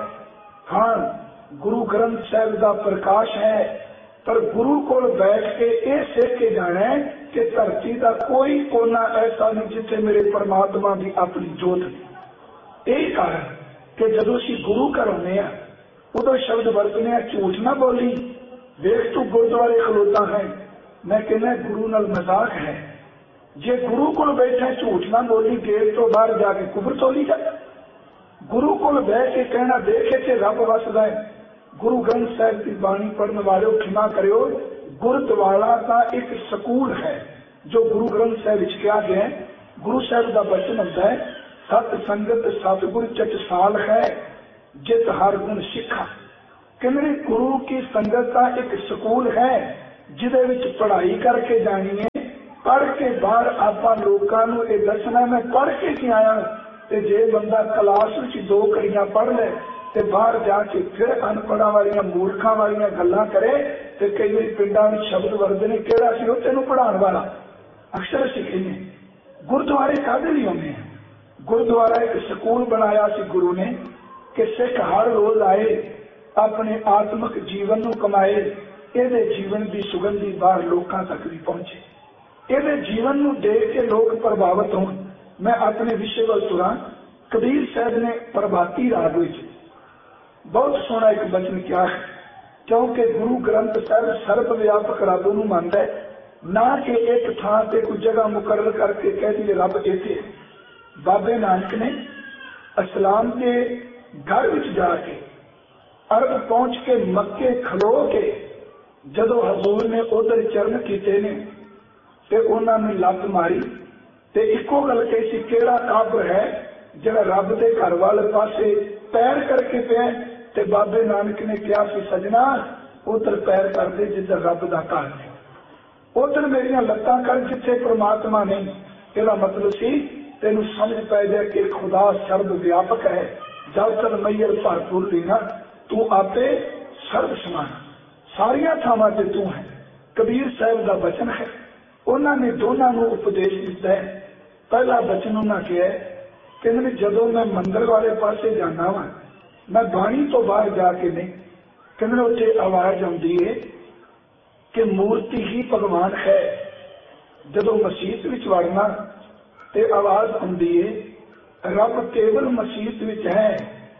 Speaker 2: हाँ गुरु ग्रंथ साहिब का प्रकाश है, पर गुरु को बैठ के ये सीख के जाना है कि धरती का कोई कोना ऐसा नहीं जिथे मेरे परमात्मा की अपनी जोत नहीं। यही कारण कि जदों असीं गुरु घर आने उदों शब्द वरतने झूठ ना बोली, देख तू गुरुद्वारे खलोता है, मैं कहना गुरु नाल मजाक है। जे गुरु को बैठे झूठ ना बोली, गेट तो बाहर जाके कुफर तोली जा। गुरु को बह के कहना देखे थे रब वसदा है। गुरु ग्रंथ साहिब की बाणी पढ़ने वाले क्षमा करो, गुरुद्वारा का एक सकूल है जो गुरु ग्रंथ साहिब किया गया है। गुरु साहिब का वचन होता है, सत संगत सतगुर चटसाल है, जित हर गुण सिखा। कहने गुरु की संगत का एक सकूल है जिदे विच पढ़ाई करके जानी है, पढ़ के बाहर आपां लोकां नूं इह दसना मैं पढ़ के की आया। ते जे बंदा क्लास विच 2 घड़ियां पढ़ ले ते बाहर जाके फिर अनपढ़ां वालियां मूर्खां वालियां गल्लां करे ते कई वारी पिंडां विच शब्द वरदे ने किहड़ा सी ओह तैनूं पढ़ाउण वाला। अक्सर असीं कहने गुरुद्वारे काहदे लई आउंदे आ? गुरुद्वारा एक स्कूल बनाया सी गुरु ने कि सिख हर रोज आए अपने आत्मिक जीवन नूं कमाए, इहदे जीवन की सुगंधी बाहर लोकां तक भी पहुंचे, इहदे जीवन नूं देख के लोग प्रभावित होण। मैं अपने विषय वल तुरां। कबीर साहब ने प्रभाती राग विच बहुत सोहना एक वचन किया है, क्योंकि गुरु ग्रंथ साहब सर्व व्यापक रब नूं मनदा है, ना कि एक थां ते कोई जगह मुकर्रर करके कह दी रब इत्थे। बाबे नानक ने इस्लाम के घर विच जाके अरब पहुंच के मक्के खलो के जदों हजूर ने उधर चरण कीते ने ते उन्होंने लत मारी ते इको गल कही सी, केड़ा काबर है जिहड़ा रब दे घर वाले पासे पैर करके पिया। ते बाबे नानक ने कहा सी, सजना उधर पैर कर दे जिधर रब दा घर है, उधर मेरियां लत्तां कर जिथे परमात्मा नहीं। इसदा मतलब सी तेनू समझ पै जाए कि खुदा सर्व व्यापक है। जब तक मैयर भरपूर लेना तू आपे सर्व समान, सारिया थावां ते तू है। कबीर साहब का वचन है, उन्होंने दोनों को उपदेश दिता है। पहला वचन उन्होंने कहा कि जदों मैं मंदिर वाले पासे जाना वा, मैं बाणी तो बाहर जाके नहीं, कहने उत्थे आवाज आउंदी है कि मूर्ति ही भगवान है। जदों मसीत विच वड़ना ते आवाज आउंदी है रब केवल मसीत विच है।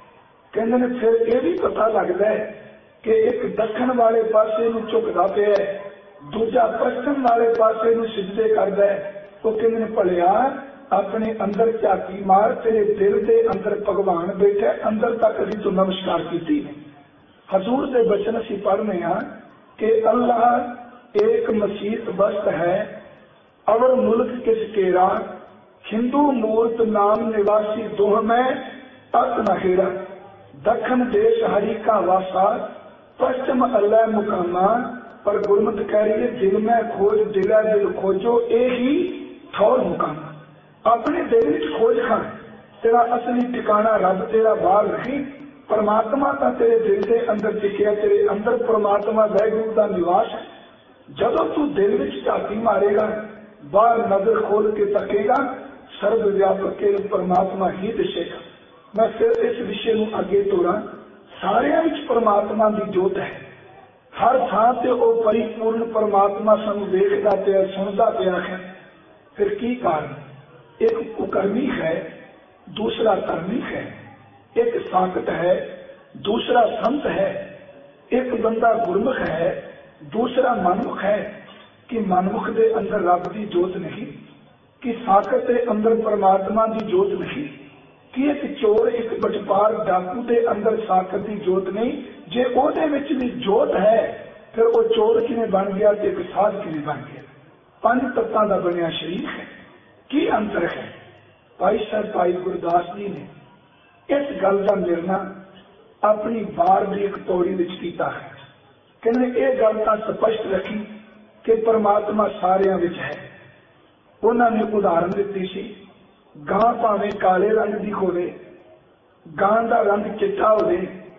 Speaker 2: कहते फिर यह भी पता लगता है कि एक दक्षिण वाले पासे नूं झुकदा पिया है, दूजा पश्चिम वाले पासे नूं सिजदे करदा है। वो कहते भलिया अपने अंदर झाकी मार, तेरे दिल के अंदर भगवान बैठा, अंदर तक असीं तो नमस्कार कीती ने। हजूर के बचन असीं पढ़ने कि अल्लाह एक मसीत बस्त है, अवर मुल्क किस केरा, हिंदू मूर्त नाम निवासी दोह में अत नहेरा, दखन देश हरि का वासा, पश्चिम अल्लाह मुकामा। पर गुरमत कह रही है दिल में खोज दिला दिल खोजो, ए ही ठौर मुकामा। अपने दिल में खोज खान, तेरा असली ठिकाना रब तेरा बाहर नहीं, परमात्मा का तेरे दिल के अंदर टिकिया, तेरे अंदर परमात्मा वैगुरु का निवास है। जदों तू दिल में झाकी मारेगा, बाहर नजर खोल के तकेगा, सर्व व्यापक के परमात्मा ही दिसेगा। मैं फिर इस विषय को अगे तोड़ा। सारियां विच परमात्मा की जोत है, हर थां ते वो परिपूर्ण परमात्मा सानू देखदा पिया, सुनदा पिया है। फिर की कारण? एक कुकर्मी है, दूसरा कर्मी है, एक साकट है, दूसरा संत है, एक बंदा गुरमुख है, दूसरा मनमुख है। कि मनमुख के अंदर रब की जोत नहीं, कि साकट के अंदर परमात्मा की जोत नहीं, कि एक चोर एक बटपार डाकू के अंदर साकट की जोत नहीं। जे ओदे विच भी जोत है फिर वो चोर किवें बन गया, एक साध किवें बन गया। 5 तत्तां दा बनिया शरीर है, की अंतर है? भाई साहब भाई गुरदास जी ने इस गल का निर्णय अपनी बार की एक पौड़ी विच कीता है। कहने ये गल तां स्पष्ट रखी कि परमात्मा सारियां विच है। उन्होंने उदाहरण दी सी, गां भावें काले रंग की होवे, गां का रंग चिट्टा होवे,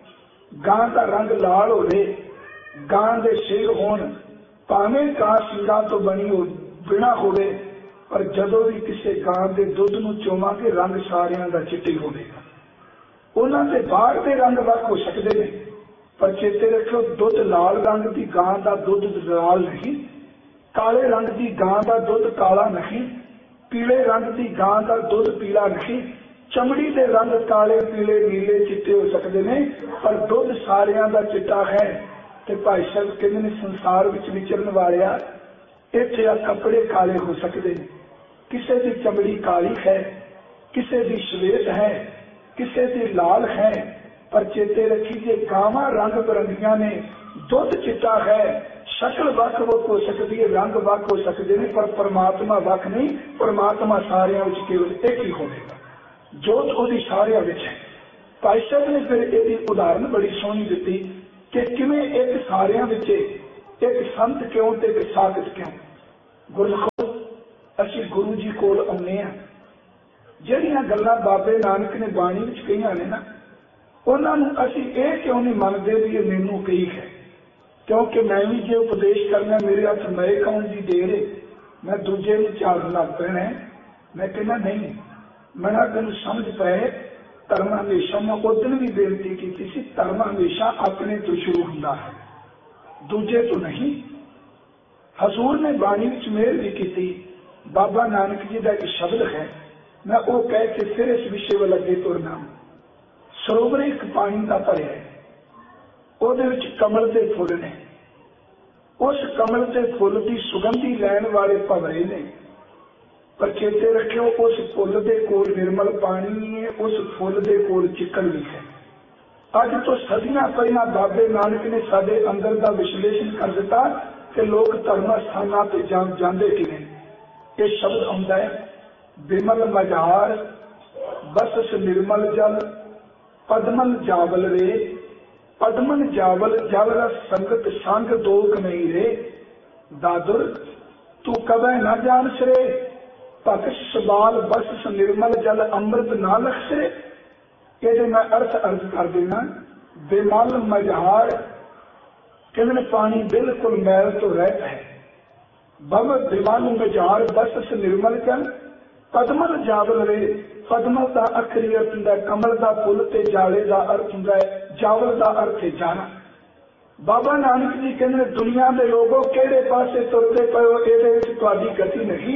Speaker 2: गां का रंग लाल होवे, गां दे सिर होण, भावें गां सिंगां तो बनी हो बिना होवे, पर जदों भी किसी गां के दुध नूं चोवांगे रंग सारियां दा चिट्टा होवेगा। उन्हां दे बाहर के रंग वख हो सकते हैं, पर चेते रखो दुध लाल रंग की गां का दुध लाल नहीं, काले रंग की गां का दुध काला नहीं, पीले रंग की गां का दुध पीला नहीं। चमड़ी के रंग काले पीले नीले चिट्टे हो सकते हैं, पर दुध सारियां दा चिट्टा है। ते भाई साहब कहते हैं संसार विच विचरण वालिया इत्थे आ कपड़े काले हो सकते हैं, किसी की चमड़ी काली है, किसी की श्वेत है, किसी की लाल है, पर चेते रखी जे गावां रंग बिरंगियां ने, दुध चिट्टा है, शक्ल वख वख हो सकती है, रंग वख हो सकते हैं, पर परमात्मा वख नहीं। परमात्मा सारियां विच केवल एक ही होगा, जोत ओदी सारियां विच है। भाई साहब ने फिर इसकी उदाहरण बड़ी सोहनी दी कि किवें एक सारियां विच एक संत क्यों ते एक साकत क्यों। गुरमुखो गुरु जी कोल आउने आ, ਜਿਹੜੀਆਂ ਗੱਲਾਂ ਬਾਬੇ ਨਾਨਕ ਨੇ ਬਾਣੀ ਵਿੱਚ ਕਹੀਆਂ ਨੇ ਨਾ, ਉਹਨਾਂ ਨੂੰ ਅਸੀਂ ਇਹ ਕਿਉਂ ਨਹੀਂ ਮੰਨਦੇ ਵੀ ਇਹ ਮੈਨੂੰ ਕਹੀ ਹੈ? ਕਿਉਂਕਿ ਮੈਂ ਵੀ ਜੇ ਉਪਦੇਸ਼ ਕਰਨਾ ਮੇਰੇ ਹੱਥ ਮੇਰੇ ਕੌਣ ਦੀ ਦੇਰ ਹੈ, ਮੈਂ ਦੂਜੇ ਨੂੰ ਝਾੜਨ ਲੱਗ ਪੈਣਾ। ਮੈਂ ਕਹਿੰਦਾ ਨਹੀਂ, ਮੈਂ ਤੈਨੂੰ ਸਮਝ ਪਏ। ਧਰਮ ਹਮੇਸ਼ਾ, ਮੈਂ ਉਸ ਦਿਨ ਵੀ ਬੇਨਤੀ ਕੀਤੀ ਸੀ, ਧਰਮ ਹਮੇਸ਼ਾ ਆਪਣੇ ਤੋਂ ਸ਼ੁਰੂ ਹੁੰਦਾ ਹੈ, ਦੂਜੇ ਤੋਂ ਨਹੀਂ। ਹਜ਼ੂਰ ਨੇ ਬਾਣੀ ਵਿੱਚ ਮਿਹਰ ਵੀ ਕੀਤੀ। ਬਾਬਾ ਨਾਨਕ ਜੀ ਦਾ ਇੱਕ ਸ਼ਬਦ ਹੈ, मैं वो कह के फिर इस विषय वाल अगे तुरना। सरोवर एक पानी का भरिया है, ਉਹਦੇ ਵਿੱਚ कमल के फुल ने, उस कमल के फुल की सुगंधी लैन वाले भवरे ने, पर चेते रखियो उस फुल के कोल निर्मल पानी है, उस फुल के कोल चिकन भी है। अज तो सदियां पहला बाबे नानक ने साडे अंदर का विश्लेषण कर दिता कि लोग धर्म स्थानों पर जाते किवें। ये शब्द आउंदा है, विमल मजार बस निर्मल जल पदमल जावल रे, पदमल जावल जल रस संगत संग दोख नहीं रे, दादुर तू कबै न जान सरे, पकश सबाल बस निर्मल जल अमृत ना लखसरे। ये मैं अर्थ अर्ज कर देना। विमल मजार कहते पानी बिल्कुल मैल तो रहता है। बब विमल मजार बस निर्मल जल पदमल जावल रे, पदमल का अखरी अर्थ होंगे कमल का फुल, ते जाले का अर्थ होंगे जावल का अर्थ है जाना। बाबा नानक जी कहते दुनिया के लोगों केड़े पासे तुरते पे हो, ये गति नहीं।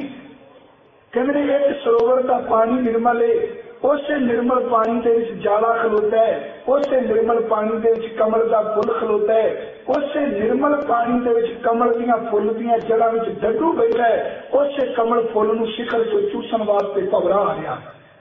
Speaker 2: कहते एक सरोवर का पानी निर्मल है, उस निर्मल पानी के जाला खलोता है, उस निर्मल पानी के कमल का फुल खलोता है, उस निर्मल पानी के कमल दियां फुल दियां जड़ां विच डड्डू बैठा है, उस कमल फुल नूं शिखर चों चूसण वास्ते भवरा आ रहा।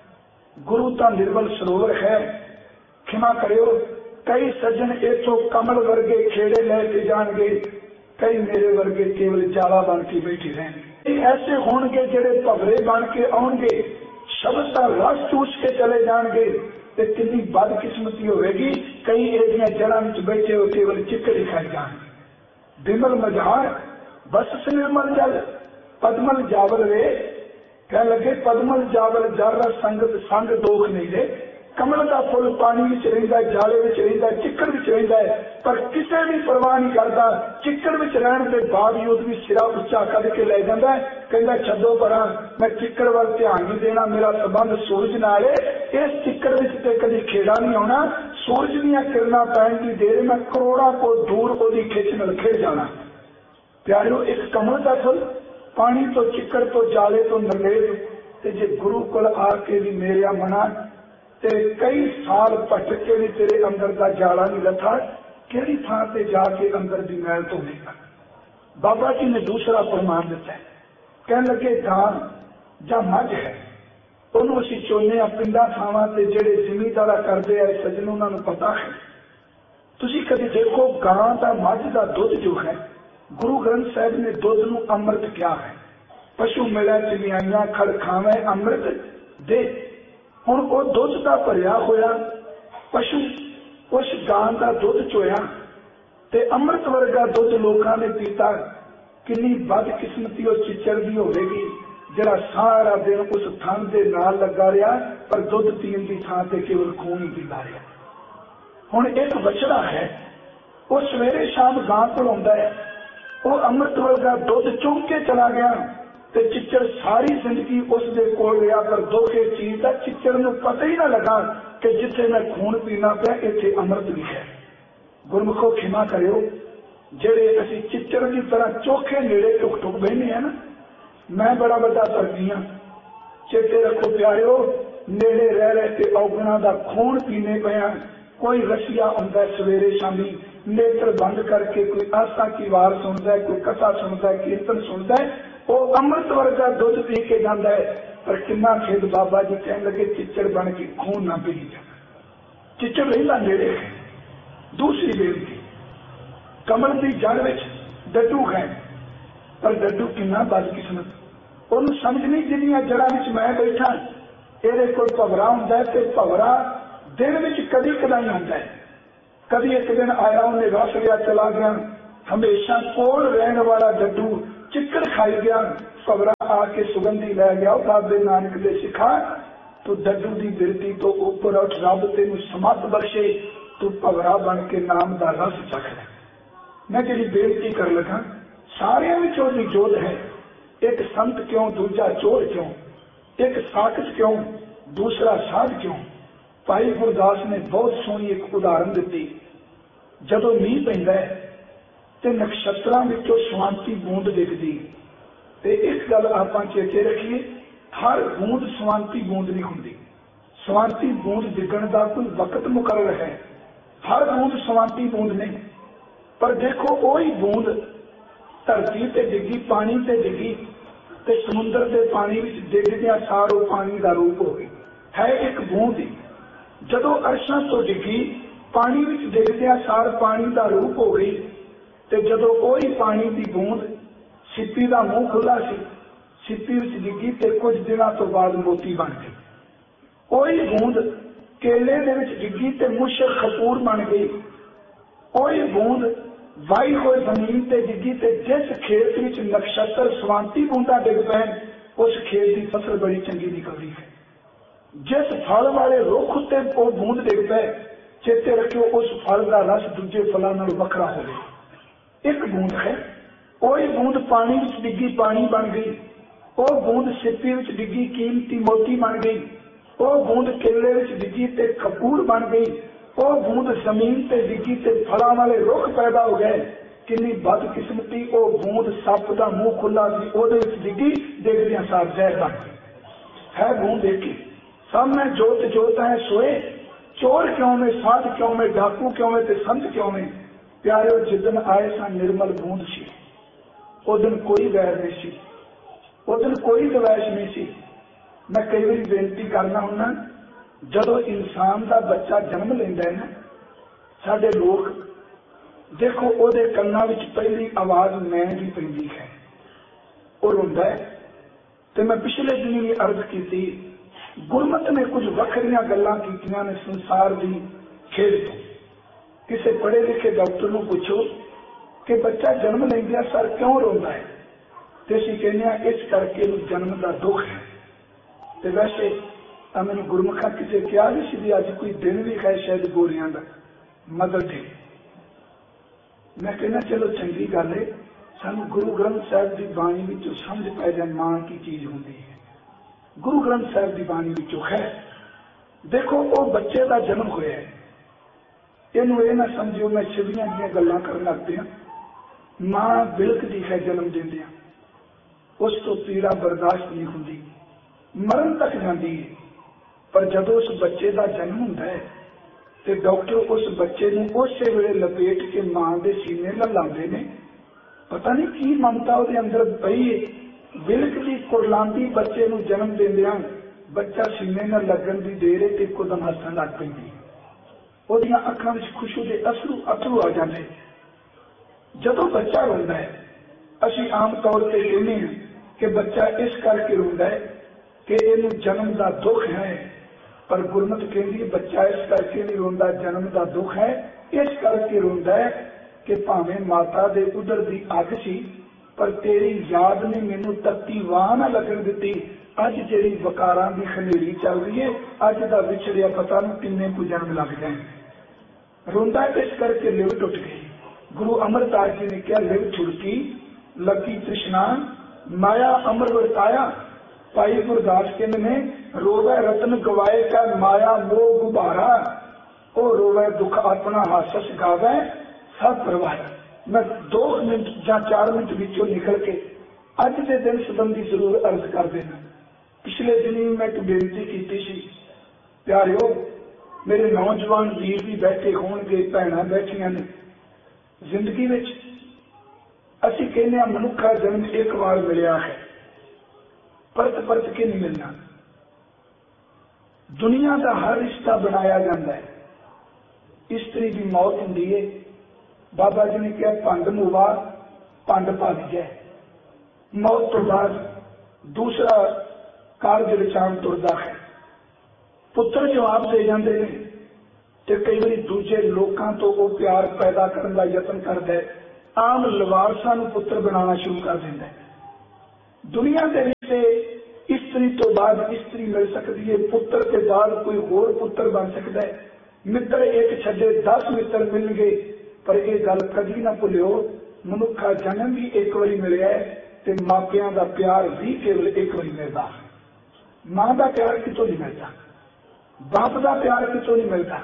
Speaker 2: गुरु का निर्मल सरोवर है। क्षमा करियो, कई सज्जन इथों कमल वर्गे खेड़े लैके जाणगे, कई मेरे वर्गे केवल जाला बन के बैठे रहणगे। ऐसे होणगे जिहड़े भवरे बन के आउणगे, शब्द का रस चूस के चले जाएंगे, तो कितनी बदकिस्मती होगी। कई एरिया जड़ा में बैठे हो केवल चिक्कर ही खाए जाएंगे। विमल मजार बस से निर्मल जल पदमल जावल रे, कह लगे पदमल जावल जल संगत संग दोख नहीं रे। कमल का फुल पानी विच रहिंदा, जाले विच रहिंदा, चिक्कड़ विच रहिंदा है, पर किसी भी परवाह नहीं करता। चिक्कड़ विच रहण के बावजूद भी सिरा उच्चा कद के ले जाता है, कहता छड्डो परां, मैं चिक्कड़ वाल ध्यान नहीं देना, मेरा संबंध सूरज नाल है। इस चिक्कड़ विच ते कदी खेड़ा नहीं आउणा, सूरज दीयां किरणां पैण दी देर मैं करोड़ां को दूर ओदी खिच नाल खिड़ जाना। प्यारिओ, एक कमल का फुल पानी तो चिक्कड़ तो जाले तो नरलेज, ते जे गुरु कोल आके भी मेरिया मना तेरे कई साल भटक के भी तेरे अंदर का जाला नहीं लथा, केड़ी थां ते जाके अंदर दी मैल तो लेगा। बाबा जी ने दूसरा प्रमाण दिता है, कहने लगे धान जा मझ है, ਉਹਨੂੰ ਅਸੀਂ ਚੋਨੇ ਆ ਪਿੰਡਾਂ ਥਾਵਾਂ ਤੇ ਜਿਹੜੇ ਜ਼ਿਮੀਂਦਾਰਾ ਕਰਦੇ ਆ ਸੱਜਣ, ਉਹਨਾਂ ਨੂੰ ਪਤਾ ਹੈ। ਤੁਸੀਂ ਕਦੇ ਦੇਖੋ ਗਾਂ ਦਾ ਮੱਝ ਦਾ ਦੁੱਧ ਜੋ ਹੈ, ਗੁਰੂ ਗ੍ਰੰਥ ਸਾਹਿਬ ਨੇ ਦੁੱਧ ਨੂੰ ਅੰਮ੍ਰਿਤ ਕਿਹਾ ਹੈ। ਪਸ਼ੂ ਮਿਲਿਆ ਚਿਲਿਆਈਆਂ ਖੜ ਖਾਵੇਂ ਅੰਮ੍ਰਿਤ ਦੇ। ਹੁਣ ਉਹ ਦੁੱਧ ਦਾ ਭਰਿਆ ਹੋਇਆ ਪਸ਼ੂ ਉਸ ਗਾਂ ਦਾ ਦੁੱਧ ਚੋਇਆ ਤੇ ਅੰਮ੍ਰਿਤ ਵਰਗਾ ਦੁੱਧ ਲੋਕਾਂ ਨੇ ਪੀਤਾ। ਕਿੰਨੀ ਬਦਕਿਸਮਤੀ ਉਹ ਚਿੱਚੜ ਦੀ ਹੋਵੇਗੀ ਜਿਹੜਾ ਸਾਰਾ ਦਿਨ ਉਸ ਥਣ ਦੇ ਨਾਲ ਲੱਗਾ ਰਿਹਾ, ਪਰ ਦੁੱਧ ਪੀਣ ਦੀ ਥਾਂ ਤੇ ਕੇਵਲ ਖੂਨ ਹੀ ਪੀਂਦਾ ਰਿਹਾ। ਹੁਣ ਇੱਕ ਬਛੜਾ ਹੈ, ਉਹ ਸਵੇਰੇ ਸ਼ਾਮ ਗਾਂ ਕੋਲ ਆਉਂਦਾ ਹੈ, ਉਹ ਅੰਮ੍ਰਿਤ ਵਰਗਾ ਦੁੱਧ ਚੁੰਘ ਕੇ ਚਲਾ ਗਿਆ ਤੇ ਚਿੱਚੜ ਸਾਰੀ ਜ਼ਿੰਦਗੀ ਉਸ ਦੇ ਕੋਲ ਰਿਹਾ, ਪਰ ਦੁੱਖ ਇਸ ਚੀਜ਼ ਦਾ ਚਿੱਚੜ ਨੂੰ ਪਤਾ ਹੀ ਨਾ ਲੱਗਾ ਕਿ ਜਿੱਥੇ ਮੈਂ ਖੂਨ ਪੀਣਾ ਪਿਆ ਇੱਥੇ ਅੰਮ੍ਰਿਤ ਵੀ ਹੈ। ਗੁਰਮੁਖੋ ਖਿਮਾ ਕਰਿਓ, ਜਿਹੜੇ ਅਸੀਂ ਚਿੱਚੜ ਦੀ ਤਰ੍ਹਾਂ ਚੋਖੇ ਨੇੜੇ ਟੁਕ ਟੁਕ ਬਹਿਨੇ ਆ ਨਾ, मैं बड़ा बड़ा तरकी हाँ। चेते रखो प्यारिओ, नेड़े रह रहे ते औगणा दा खून पीने पे। कोई रसिया आंदा सवेरे शामी नेत्र बंद करके, कोई आस्था की वार सुनता है, कोई कथा सुनता है, कीर्तन सुनता है, वो अमृत वर्गा दुध पी के जाता है। पर कितना खेद बाबा जी कहने लगे चिच्चड़ बन के खून ना पी जाना। चिच्चड़ रहिंदा नेड़े है। दूसरी बेनती, कमल की जड़ विच डड्डू है, पर डड्डू कितना बदकिस्मत, ਉਹਨੂੰ ਸਮਝ ਨਹੀਂ ਜਿੰਨੀਆਂ ਜੜਾਂ ਵਿੱਚ ਮੈਂ ਬੈਠਾ। ਇਹਦੇ ਕੋਲ ਭਵਰਾ ਹੁੰਦਾ ਤੇ ਭਵਰਾ ਦਿਨ ਵਿੱਚ ਕਦੀ ਕਦਾਈ ਹੁੰਦਾ ਹੈ। ਕਦੀ ਇੱਕ ਦਿਨ ਆਇਆ, ਉਹਨੇ ਰਸ ਲਿਆ ਚਲਾ ਗਿਆ। ਹਮੇਸ਼ਾ ਕੋਲ ਰਹਿਣ ਵਾਲਾ ਡੱਡੂ ਚਿੱਕੜ ਖਾਈ ਗਿਆ, ਭਵਰਾ आके सुगंधी लै गया बाबे नानक दे सिखा तू डड्डू की बिरती तो उपर उठ रब तेन समत बख्शे तू भवरा बन के नाम का रस चख ले। मैं जी बेनती कर लगा सारिया में जोत है, एक संत क्यों दूजा चोर क्यों, एक साकच क्यों दूसरा साध क्यों। भाई गुरदास ने बहुत सोहनी एक उदाहरण दी। जदों मीह पैंदा है ते नक्षत्रां विचों स्वांति बूंद दिखदी ते एक गल आपां चेते रखिए, हर बूंद स्वांति बूंद नहीं हुंदी। स्वांति बूंद डिगण का कोई वक्त मुकर्रर है, हर बूंद स्वांति बूंद नहीं। पर देखो वही बूंद धरती ते डिगी, पानी ते डिगी ते समुद्र के पानी विच डिगदियां सारो पानी का रूप हो गई है एक बूंद ही। जदों अरशां तो डिगी पानी विच डिगदियां सार पानी का रूप हो गई ते जदों वही पानी की बूंद सिप्पी का मुंह खुला सी, सिप्पी विच डिगी ते कुछ दिनों तो बाद मोती बन गई। वही बूंद केले दे विच डिगी ते मुशक खपूर बन गई। वही बूंद वाई हुए जमीन ते डिगी ते जिस खेत विच नक्षत्र स्वांति बूंदा डिग पैन उस खेत की फसल बड़ी चंगी निकलती है। जिस फल वाले रुख उत्ते वो बूंद डिग पे चेते रखियो उस फल का रस दूजे फलों नालों वखरा हो गया। एक बूंद है, वही बूंद पानी विच डिगी पानी बन गई। वो बूंद सिप्पी विच डिगी कीमती मोती बन गई। वो बूंद केले विच डिगी ते खपूर बन गई। वो बूंद जमीन ते डिगी ते फलों वाले रुख पैदा हो गए। कितनी बदकिस्मती वो बूंद सप का मुंह खुला सी, ओदे विच डिगी डिगदियां सार जहर बन गई। है बूंद एक ही, सब में जोत जोत है सोए, चोर क्यों में साध क्यों में डाकू क्यों में ते संत क्यों में। प्यारे जिदन आए सा निर्मल बूंद सी, उस दिन कोई वैर नहीं सी, उस दिन कोई दवैश नहीं सी। मैं कई बार बेनती करना हुन्ना, जदों इंसान का बच्चा जन्म लेंदा है ना, साडे लोग देखो ओदे कन्नां विच पहली आवाज मैं की पैंदी है, वो रोंदा है। ते मैं पिछले दिन भी अर्ज की, गुरमत ने कुछ वखरियां गल्लां कीतियां ने संसार की खेल तो। किसी पढ़े लिखे डॉक्टर को पूछो कि बच्चा जन्म लेंदिया सर क्यों रोंदा है, तो असीं कहने इस करके जन्म का दुख है। तो वैसे मैंने गुरमुखा किसी क्या भी सी अज कोई दिन भी है शायद गोरियां का मदर डे। मैं कहना चलो चंगी गल है, सानू गुरु ग्रंथ साहिब की बाणी विचों समझ पै जाए मां की चीज होंदी है। गुरु ग्रंथ साहिब की बाणी विचों है, देखो वो बच्चे का जन्म होया है, इनू ये ना समझो मैं छिवियां दी गल्लां करन लग पिया। मां बिलकदी है जन्म देंदियां, उस तो पीड़ा बर्दाश्त नहीं होंदी, मरण तक जाती है। पर जदों उस बच्चे का जन्म होंदा है तो डॉक्टर उस बच्चे को उस वेले लपेट के मां के सीने लाते ने। पता नहीं की ममता उसके अंदर पई है, बिलकदी कुरलांदी बच्चे को जन्म देंदियां बच्चा सीने न लगन की देर है तो एकदम हसन लग पैंदी, ओदियां अखां विच खुशी के अथरू आ जाते। जदों बच्चा रोंदा है असीं आम तौर पर कहने हैं कि बच्चा इस करके रोंदा है कि इनू जन्म का दुख है, पर गुरमत कहती है बच्चा इस करके नहीं रोंदा जन्म का दुख है, इस करके रोंदा है कि भावें माता दे उदर दी अग सी पर तेरी याद ने मैनू तत्ती वाह ना लगन दी। अज जिहड़ी वकारां दी खनेरी चल रही है, अज दा विछड़िया पता नहीं किन्ने को जन्म लग जाए। रोंदा इस करके लिव टुट गई। गुरु अमरदास जी ने कहा लिव छुड़की लगी तृष्णा माया अमर वर्ताया। भाई गुरदास कहते ने रोवे रतन गवाए का माया मोह गुबारा, ओ रोवे दुख अपना हासस गावे सब परवाया। मैं 2 मिनट या 4 मिनट विचों निकल के अज के दिन संबंधी जरूर अर्ज कर देना। पिछले दिन ही मैं एक बेनती की सी, प्यारिओ मेरे नौजवान वीर भी बैठे होणगे, भैणां बैठियां ने। जिंदगी विच असीं कहने मनुखा जन्म एक बार मिलिया है, परत परत के नहीं मिलना। दुनिया का हर रिश्ता बनाया जाता है। स्त्री की मौत होंदी है, बाबा जी ने कहा भंड मुवा भंड भग जाए। मौत तो बाद दूसरा कार्य रचान तुरदा है। पुत्र जवाब दे जाते हैं तो कई बार दूजे लोगों तो वो प्यार पैदा करने का यत्न करता है, आम लवारसां नूं पुत्र बनाना शुरू कर देता है। दुनिया के इस्त्री तो बाद इस्त्री मिल सकती है, पुत्र के बाद कोई होर पुत्र बन सकता है। मित्र एक छड्डे 10 मित्र मिल गए, पर यह गल कभी ना भुलियो, मनुखा जन्म भी एक बारी मिलया है ते मापियां दा प्यार भी केवल एक बारी मिलता है। मां का प्यार कितों नहीं मिलता, बाप का प्यार कितों नहीं मिलता।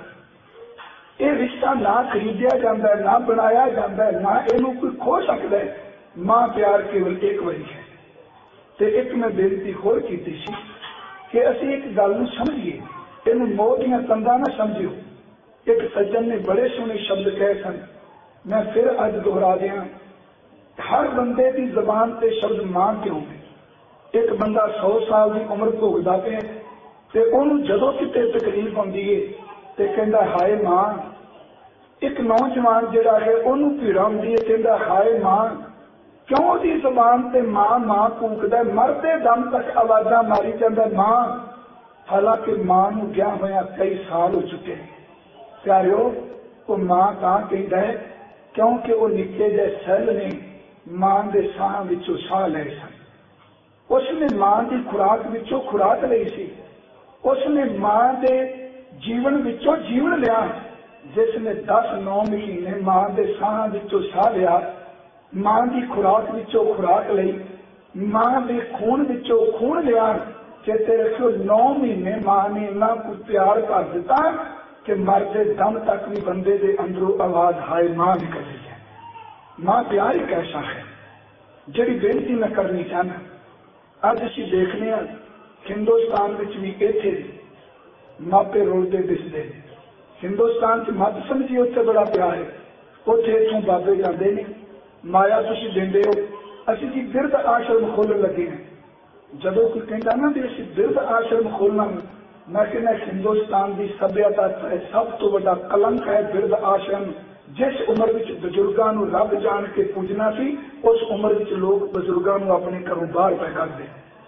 Speaker 2: ये रिश्ता ना खरीदिया जाता है, ना बनाया जाता है, ना इनू कोई खो सकता है। मां प्यार केवल एक बारी है। ते एक मैं बेनती होर की सी कि असी एक गल नूं समझिए, इनू मोह दियां तंदां ना समझियो। एक सज्जन ने बड़े सोहने शब्द कहे सन, मैं फिर अज दोहरा दिया। हर बंदे की जबान से शब्द मां क्यों है। एक बंदा 100 साल की उम्र भोगदा पे ते ओनू जदों किते तकलीफ आउंदी है ते कहंदा हाय मां। एक नौजवान जिहड़ा है ओनू पीड़ा आउंदी है, कहंदा हाय मां। क्यों दी जबान से मां मां कूकदा, मरते दम तक आवाजा मारी जाता मां, हालांकि मां नूं गया होया कई साल हो चुके हैं। प्यारिओ, वो मां तां कहंदा है क्योंकि वो निक्के जे सैल ने मां दे साह विचों साह लए सन। उसने मां की खुराक विचों खुराक लई सी। उसने मां दे जीवन विचों जीवन लिया। जिसने 10-9 महीने मां दे साह विचों साह लिया, मां की खुराक विचों खुराक लई, मां दे खून विचों खून लिया, चेते रखियो 9 महीने मां ने इन्ना कुछ प्यार कर दिता कि मरते दम तक भी बंदे दे अंदरों आवाज हाय मां निकलती है। मां प्यार एक ऐसा है। जिहड़ी बेनती मैं करनी चाहना, अज असीं देखने हिंदुस्तान विच भी इत्थे मापे रुलदे दिसदे। हिंदुस्तान च मत समझिए उत्थे बड़ा प्यार है, उत्थे इत्थों बाबे जांदे ने, माया तुसीं दिंदे हो। असीं जी बिरध आश्रम खोलण लगे हैं। जदों कोई कहता ना भी असीं बिरध आश्रम खोलना, मैं कहना हिंदुस्तान की सभ्यता सब तो बड़ा कलंक है बिरध आश्रम। जिस उम्र में बजुर्गों को रब जान के पूजना सी, उस उम्र में लोग बजुर्गों को अपने घरों बाहर पै करते।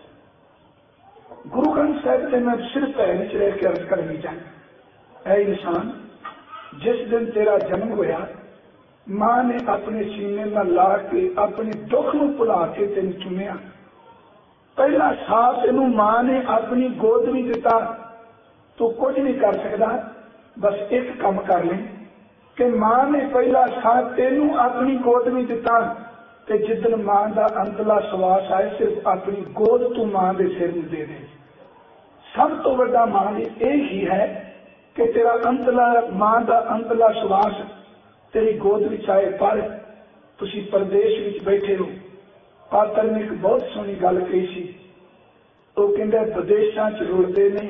Speaker 2: गुरु ग्रंथ साहिब से मैं सिर्फ भैन च रह के अर्ज करनी चाहूँ, ऐ इंसान, जिस दिन तेरा जन्म होया, मां ने अपने सीने में ला के अपने दुख को भुला के तेन चुनिया। पहला साथ इनू मां ने अपनी गोद में दिता। तो कुछ नहीं कर सकता, बस एक काम कर ले कि मां ने पहला साथ तेनू अपनी गोद में दिता, ते जिदन मां का अंतला सवास आए सिर्फ अपनी गोद तू मां के सिर में दे दे। सब तो बड़ा मां यही है कि तेरा अंतला मां का अंतला सवास तेरी गोद में आए। पर तुसी परदेश में बैठे हो। पात्र ने एक बहुत सोहनी गल कही सी, तो कहंदा विदेशों च रुलदे ने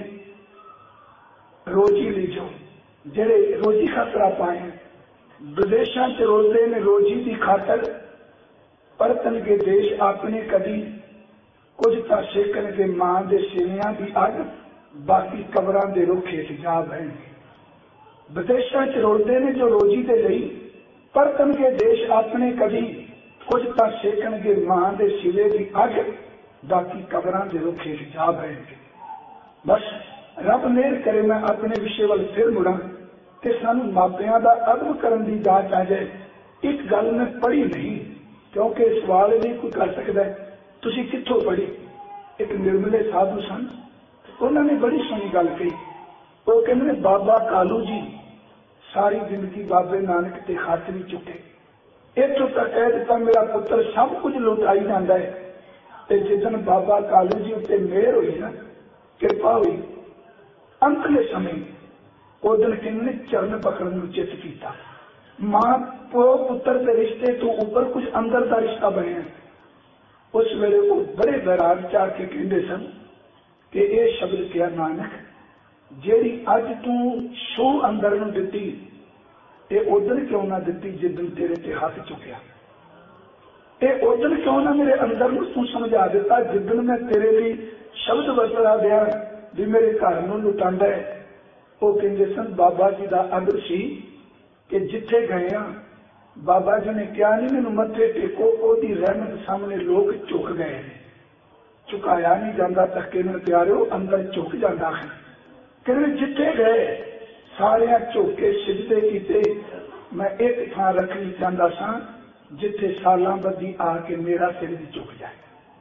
Speaker 2: रोजी लीजो, जेड़े रोजी खातर आप आए हैं। विदेशों च रुलदे ने रोजी की खातर, परतन के देश अपने कदी कुछ तो सेकन के मां के सिवियां की अग, बाकी कबरां दे रुख हेठ जा बहणगे। विदेशों च रुलदे ने जो रोजी के लिए, परतन के देश अपने कदी कुछ तो सेकन के मां के सिवे की अग, बाकी कबरां दे रुख हेठ जा बहणगे। बस रब मेहर करे मैं अपने विषय वाल फिर मुड़ा कि सानू मापियां दा अदब करन दी जाच आ जाए। एक गल मैं पढ़ी नहीं, क्योंकि सवाल नहीं कोई कर सकता तुसी कित्थों पढ़ी। एक निर्मले साधु सन, उन्होंने बड़ी सोहनी गल कही। वो कहते बाबा कालू जी सारी जिंदगी बाबे नानक के खत नहीं चुके, इतों तक कह दिता मेरा पुत्र सब कुछ लुटाई जाता है। ते जिदन बाबा कालू जी उत्ते मेहर हुई ना, कृपा हुई, अंतले समय उदन किन्ने चरण पकड़न नूं चित कीता। मां प्यो पुत्र के रिश्ते तो ऊपर कुछ अंदर का रिश्ता बने। उस वेले वो बड़े बैराग चाह के कहते सन कि यह शब्द क्या नानक, जेड़ी अज तू शो अंदर नूं दिती, ये उदन क्यों ना दिती जिदन तेरे ते हाथ चुकिया। ये उदन क्यों ना मेरे अंदर नूं तू समझा दिता जिदन मैं तेरे लिए शब्द वरता दिया भी मेरे घर नूं लुटांदा है। वो कहते सन बाबा जी का आदर सी कि जिथे गए बाबा जी ने क्या नहीं मैनू मथे टेको, ओदी रहमत सामने लोग झुक गए। झुकाया नहीं जाता, धक्के में प्यारे अंदर झुक जाता है। कहते जिथे गए सारे झुके सिजदे कीते, मैं एक थां रखनी चाहता सा जिथे सालां बदी आके मेरा सिर भी झुक जाए।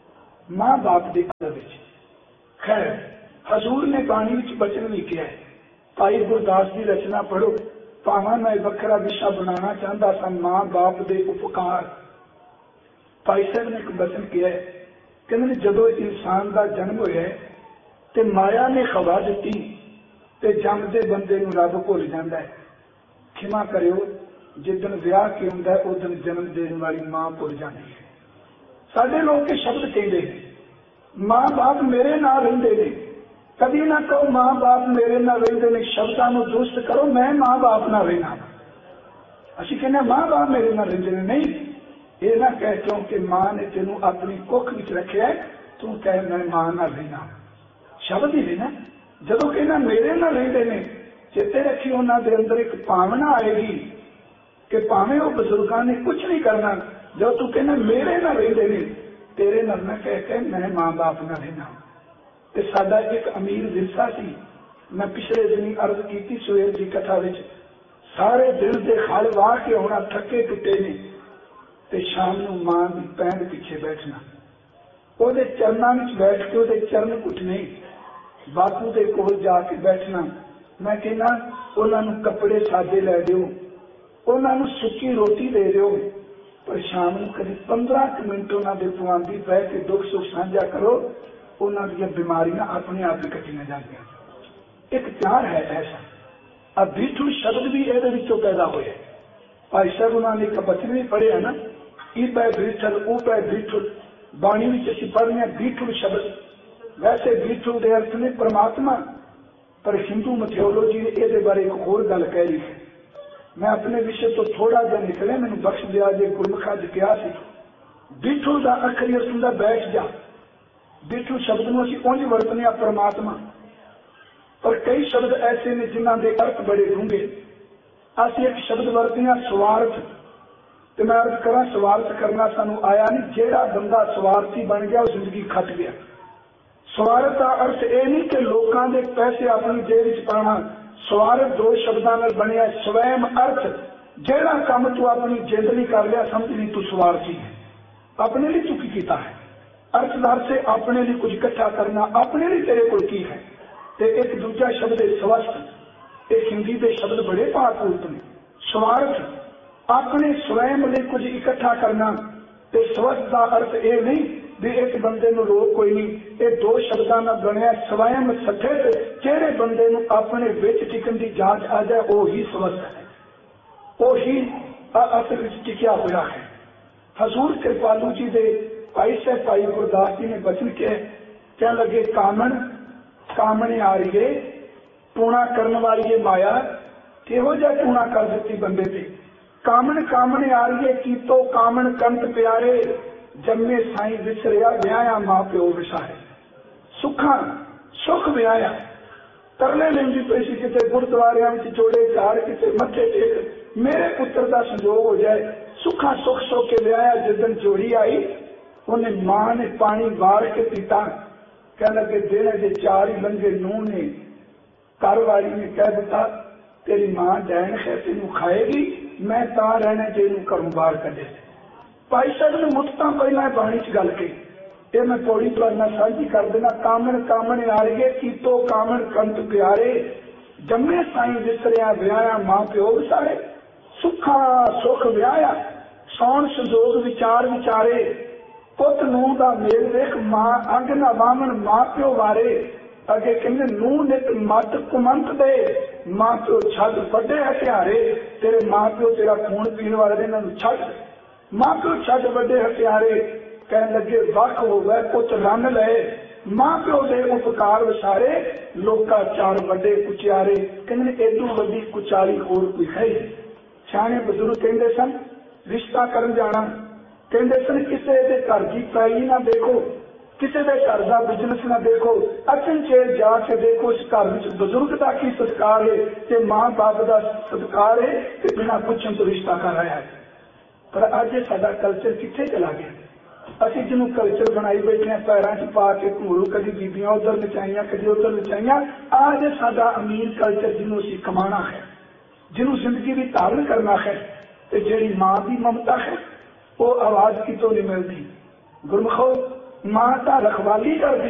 Speaker 2: माँ बाप के अदब विच। खैर हजूर ने बाणी विच बचन भी किया है। भाई गुरदास की रचना पढ़ो, भावें मैं वखरा विशा बनाना चाहता सा, माँ बाप के उपकार। भाई साहब ने एक बचन किया है, कहते जदों इंसान का जन्म होया ते माया ने खवा दी ते जमदे बंदे नूं रब भुल जांदा है। खिमा करियो, जिदन विआह के हुंदा है उदन जन्म देने वाली मां भुल जाती है। साडे लोग के शब्द कहते हैं, मां बाप मेरे नाल रहिंदे ने। कभी ना कहो मां बाप मेरे नाल रहिंदे ने, शब्दां नूं दुरुस्त करो, मैं मां बाप नाल रहना। असीं कहने मां बाप मेरे नाल रहिंदे ने, नहीं ये ना कह क्योंकि मां ने तेनों अपनी कुख विच रखिया है तू कह मैं मां नाल रहना। शब्द ही ना जदों कहना मेरे नाल रहिंदे ने, चेते रखी उन्हां दे अंदर एक भावना आएगी कि भावें वो बजुर्गों ने कुछ नहीं करना, जो तू कहना मेरे नाल रहिंदे ने, तेरे नाल ना कह के मैं मां बाप नाल रहना। ते साडा एक अमीर विरसा सी, मैं पिछले दिन अर्ज की सवेर की कथा विच, सारे दिल के खल वाह के होना थके टुटे ने ते शाम नूं मां दी पैंड पिछे बैठना, ਉਹਦੇ चरणों में बैठ के ਉਹਦੇ चरण घुटने, बापू के कोल जाके बैठना। मैं कहना उन्होंने कपड़े सादे लै दिओ, उन्होंने सुक्की रोटी दे दिओ, पर शाम को कभी 15 मिनट उन्होंने पवांदी बह के दुख सुख साझा करो, उन्होंने बीमारियां अपने आप ही कटियां जाएंगियां। एक प्यार है ऐसा। अब बिठू शब्द भी ये पैदा हुए। भाई साहब उन्होंने एक बचन भी पढ़िया ना, ई पै बिठल ऊ पै बिठल, बाणी में असीं पढ़ने बिठल शब्द। वैसे बिठल के अर्थ ने परमात्मा, पर हिंदू मैथियोलॉजी ने ये बारे एक होर गल कह रही है। मैं अपने विषय तो थोड़ा जहा निकले, मैंने बख्श दिया जे गुरमुखा च कहा सी बिठल का अखरी अर्थ हुंदा बैठ जा। बिठल शब्द नूं असीं उंज वरतने परमात्मा, पर कई शब्द ऐसे ने जिन्हां दे अर्थ बड़े डूंघे। असीं एक शब्द वरतने स्वार्थ, तो मैं अर्ज करा स्वार्थ करना सानू आया नहीं। जेड़ा बंदा स्वार्थी बन गया वो जिंदगी खट गया। स्वार्थ का अर्थ यह नहीं कि लोगों के पैसे अपनी जेब च पाना। स्वार्थ दो शब्दों में बनया स्वयं अर्थ। जेड़ा काम तू अपनी जिंद नहीं कर लिया समझ ली तू स्वार्थी है, अपने लिए तू की कीता है। अर्थदार से अपने लिए कुछ इकट्ठा करना, अपने लिए तेरे को की है। ते एक दूजा शब्द है स्वस्थ। एक हिंदी के शब्द बड़े पावरफुल ने। स्वार्थ अपने स्वयं लिए कुछ इकट्ठा करना, ते स्वस्थ का अर्थ यह नहीं भी एक बंदे नूं रोक कोई नहीं। ये दो शब्दों में बनया स्वयं सठित। जेड़े बंदे नूं अपने विच टिकन की जांच आ जाए वो ही स्वस्थ है, वो ही असल टिकिया हुआ है। हजूर कृपालू जी के भाई साहब भाई गुरदास जी ने बचन के कह लगे कामन कामने आ रही है, टूणा करने वाली है माया, किहो जा टूणा कर देती बंदे पे। कामन कामने आ रही है की तो कामन कंत प्यारे, जम्मे साई विसरिया ब्याया मां प्यो विसारे। सुखा सुख ब्याया तरले लेंदी पैसी किते गुरुद्वारिया में जोड़े चार किते मथे टेक मेरे पुत्र का संजोग हो जाए। सुखा सुख सो के ब्याया जिदन जोड़ी आई उन्हें मां ने पानी वार के पीता। कह लगे देने के चार ही लंघे नूह ने कारोबारी ने कह दिता तेरी मां डैन है तेन खाएगी, मैं ता रहने जेनू घरों बाहर कढे। भाई साहब ने मुफ्ता पहला बाणी च गल कही, ये मैं पौड़ी तुहाडे साझी कर देना। कामन कामन आ रही है की तो कामन कंत प्यारे, जम्मे साई विसरिया ब्याया मां प्यो विसारे। सुखा सुख ब्याया सौन संजोग विचार विचारे, पुत नूह का मेल देख मां अंग न वामन मां प्यो वारे। अगे कहते नूह नित मत कुमंत दे, मां प्यो छद वड्डे हथियारे। तेरे मां प्यो तेरा खून पीने वाले इन्हों छद, मां प्यो छद वड्डे हथियारे। कह लगे वख हो गए पुत रन ले, मां प्यो दे उपकार विसारे, लोका चार वड्डे कुचारे। कहते एडू वड्डी कुचाली होर कोई है। सियाणे बजुर्ग कहते सन रिश्ता करन जाना, कहते सन किसी के घर की पैली ना देखो, किसी के घर का बिजनेस ना देखो, अचनचेत जाके देखो इस घर में बुजुर्ग का की सत्कार है कि मां बाप का सत्कार है कि बिना पुछन तो रिश्ता कर रहा है। पर अज साडा कल्चर किथे चला गया। असीं जिन्हों कल्चर बनाई बैठे हैं पैरों च पा के घूरू, कभी बीबियां उधर नचाइया कभी उधर नचाइया। आज साडा अमीर कल्चर जिन्हों असीं कमाना है, जिन्हों जिंदगी भी धारण करना है, तो जिहड़ी मां की ममता है वो आवाज कितों नहीं मिलती। गुरमुखो ਮਾਂ ਤਾਂ ਰਖਵਾਲੀ ਕਰਦੀ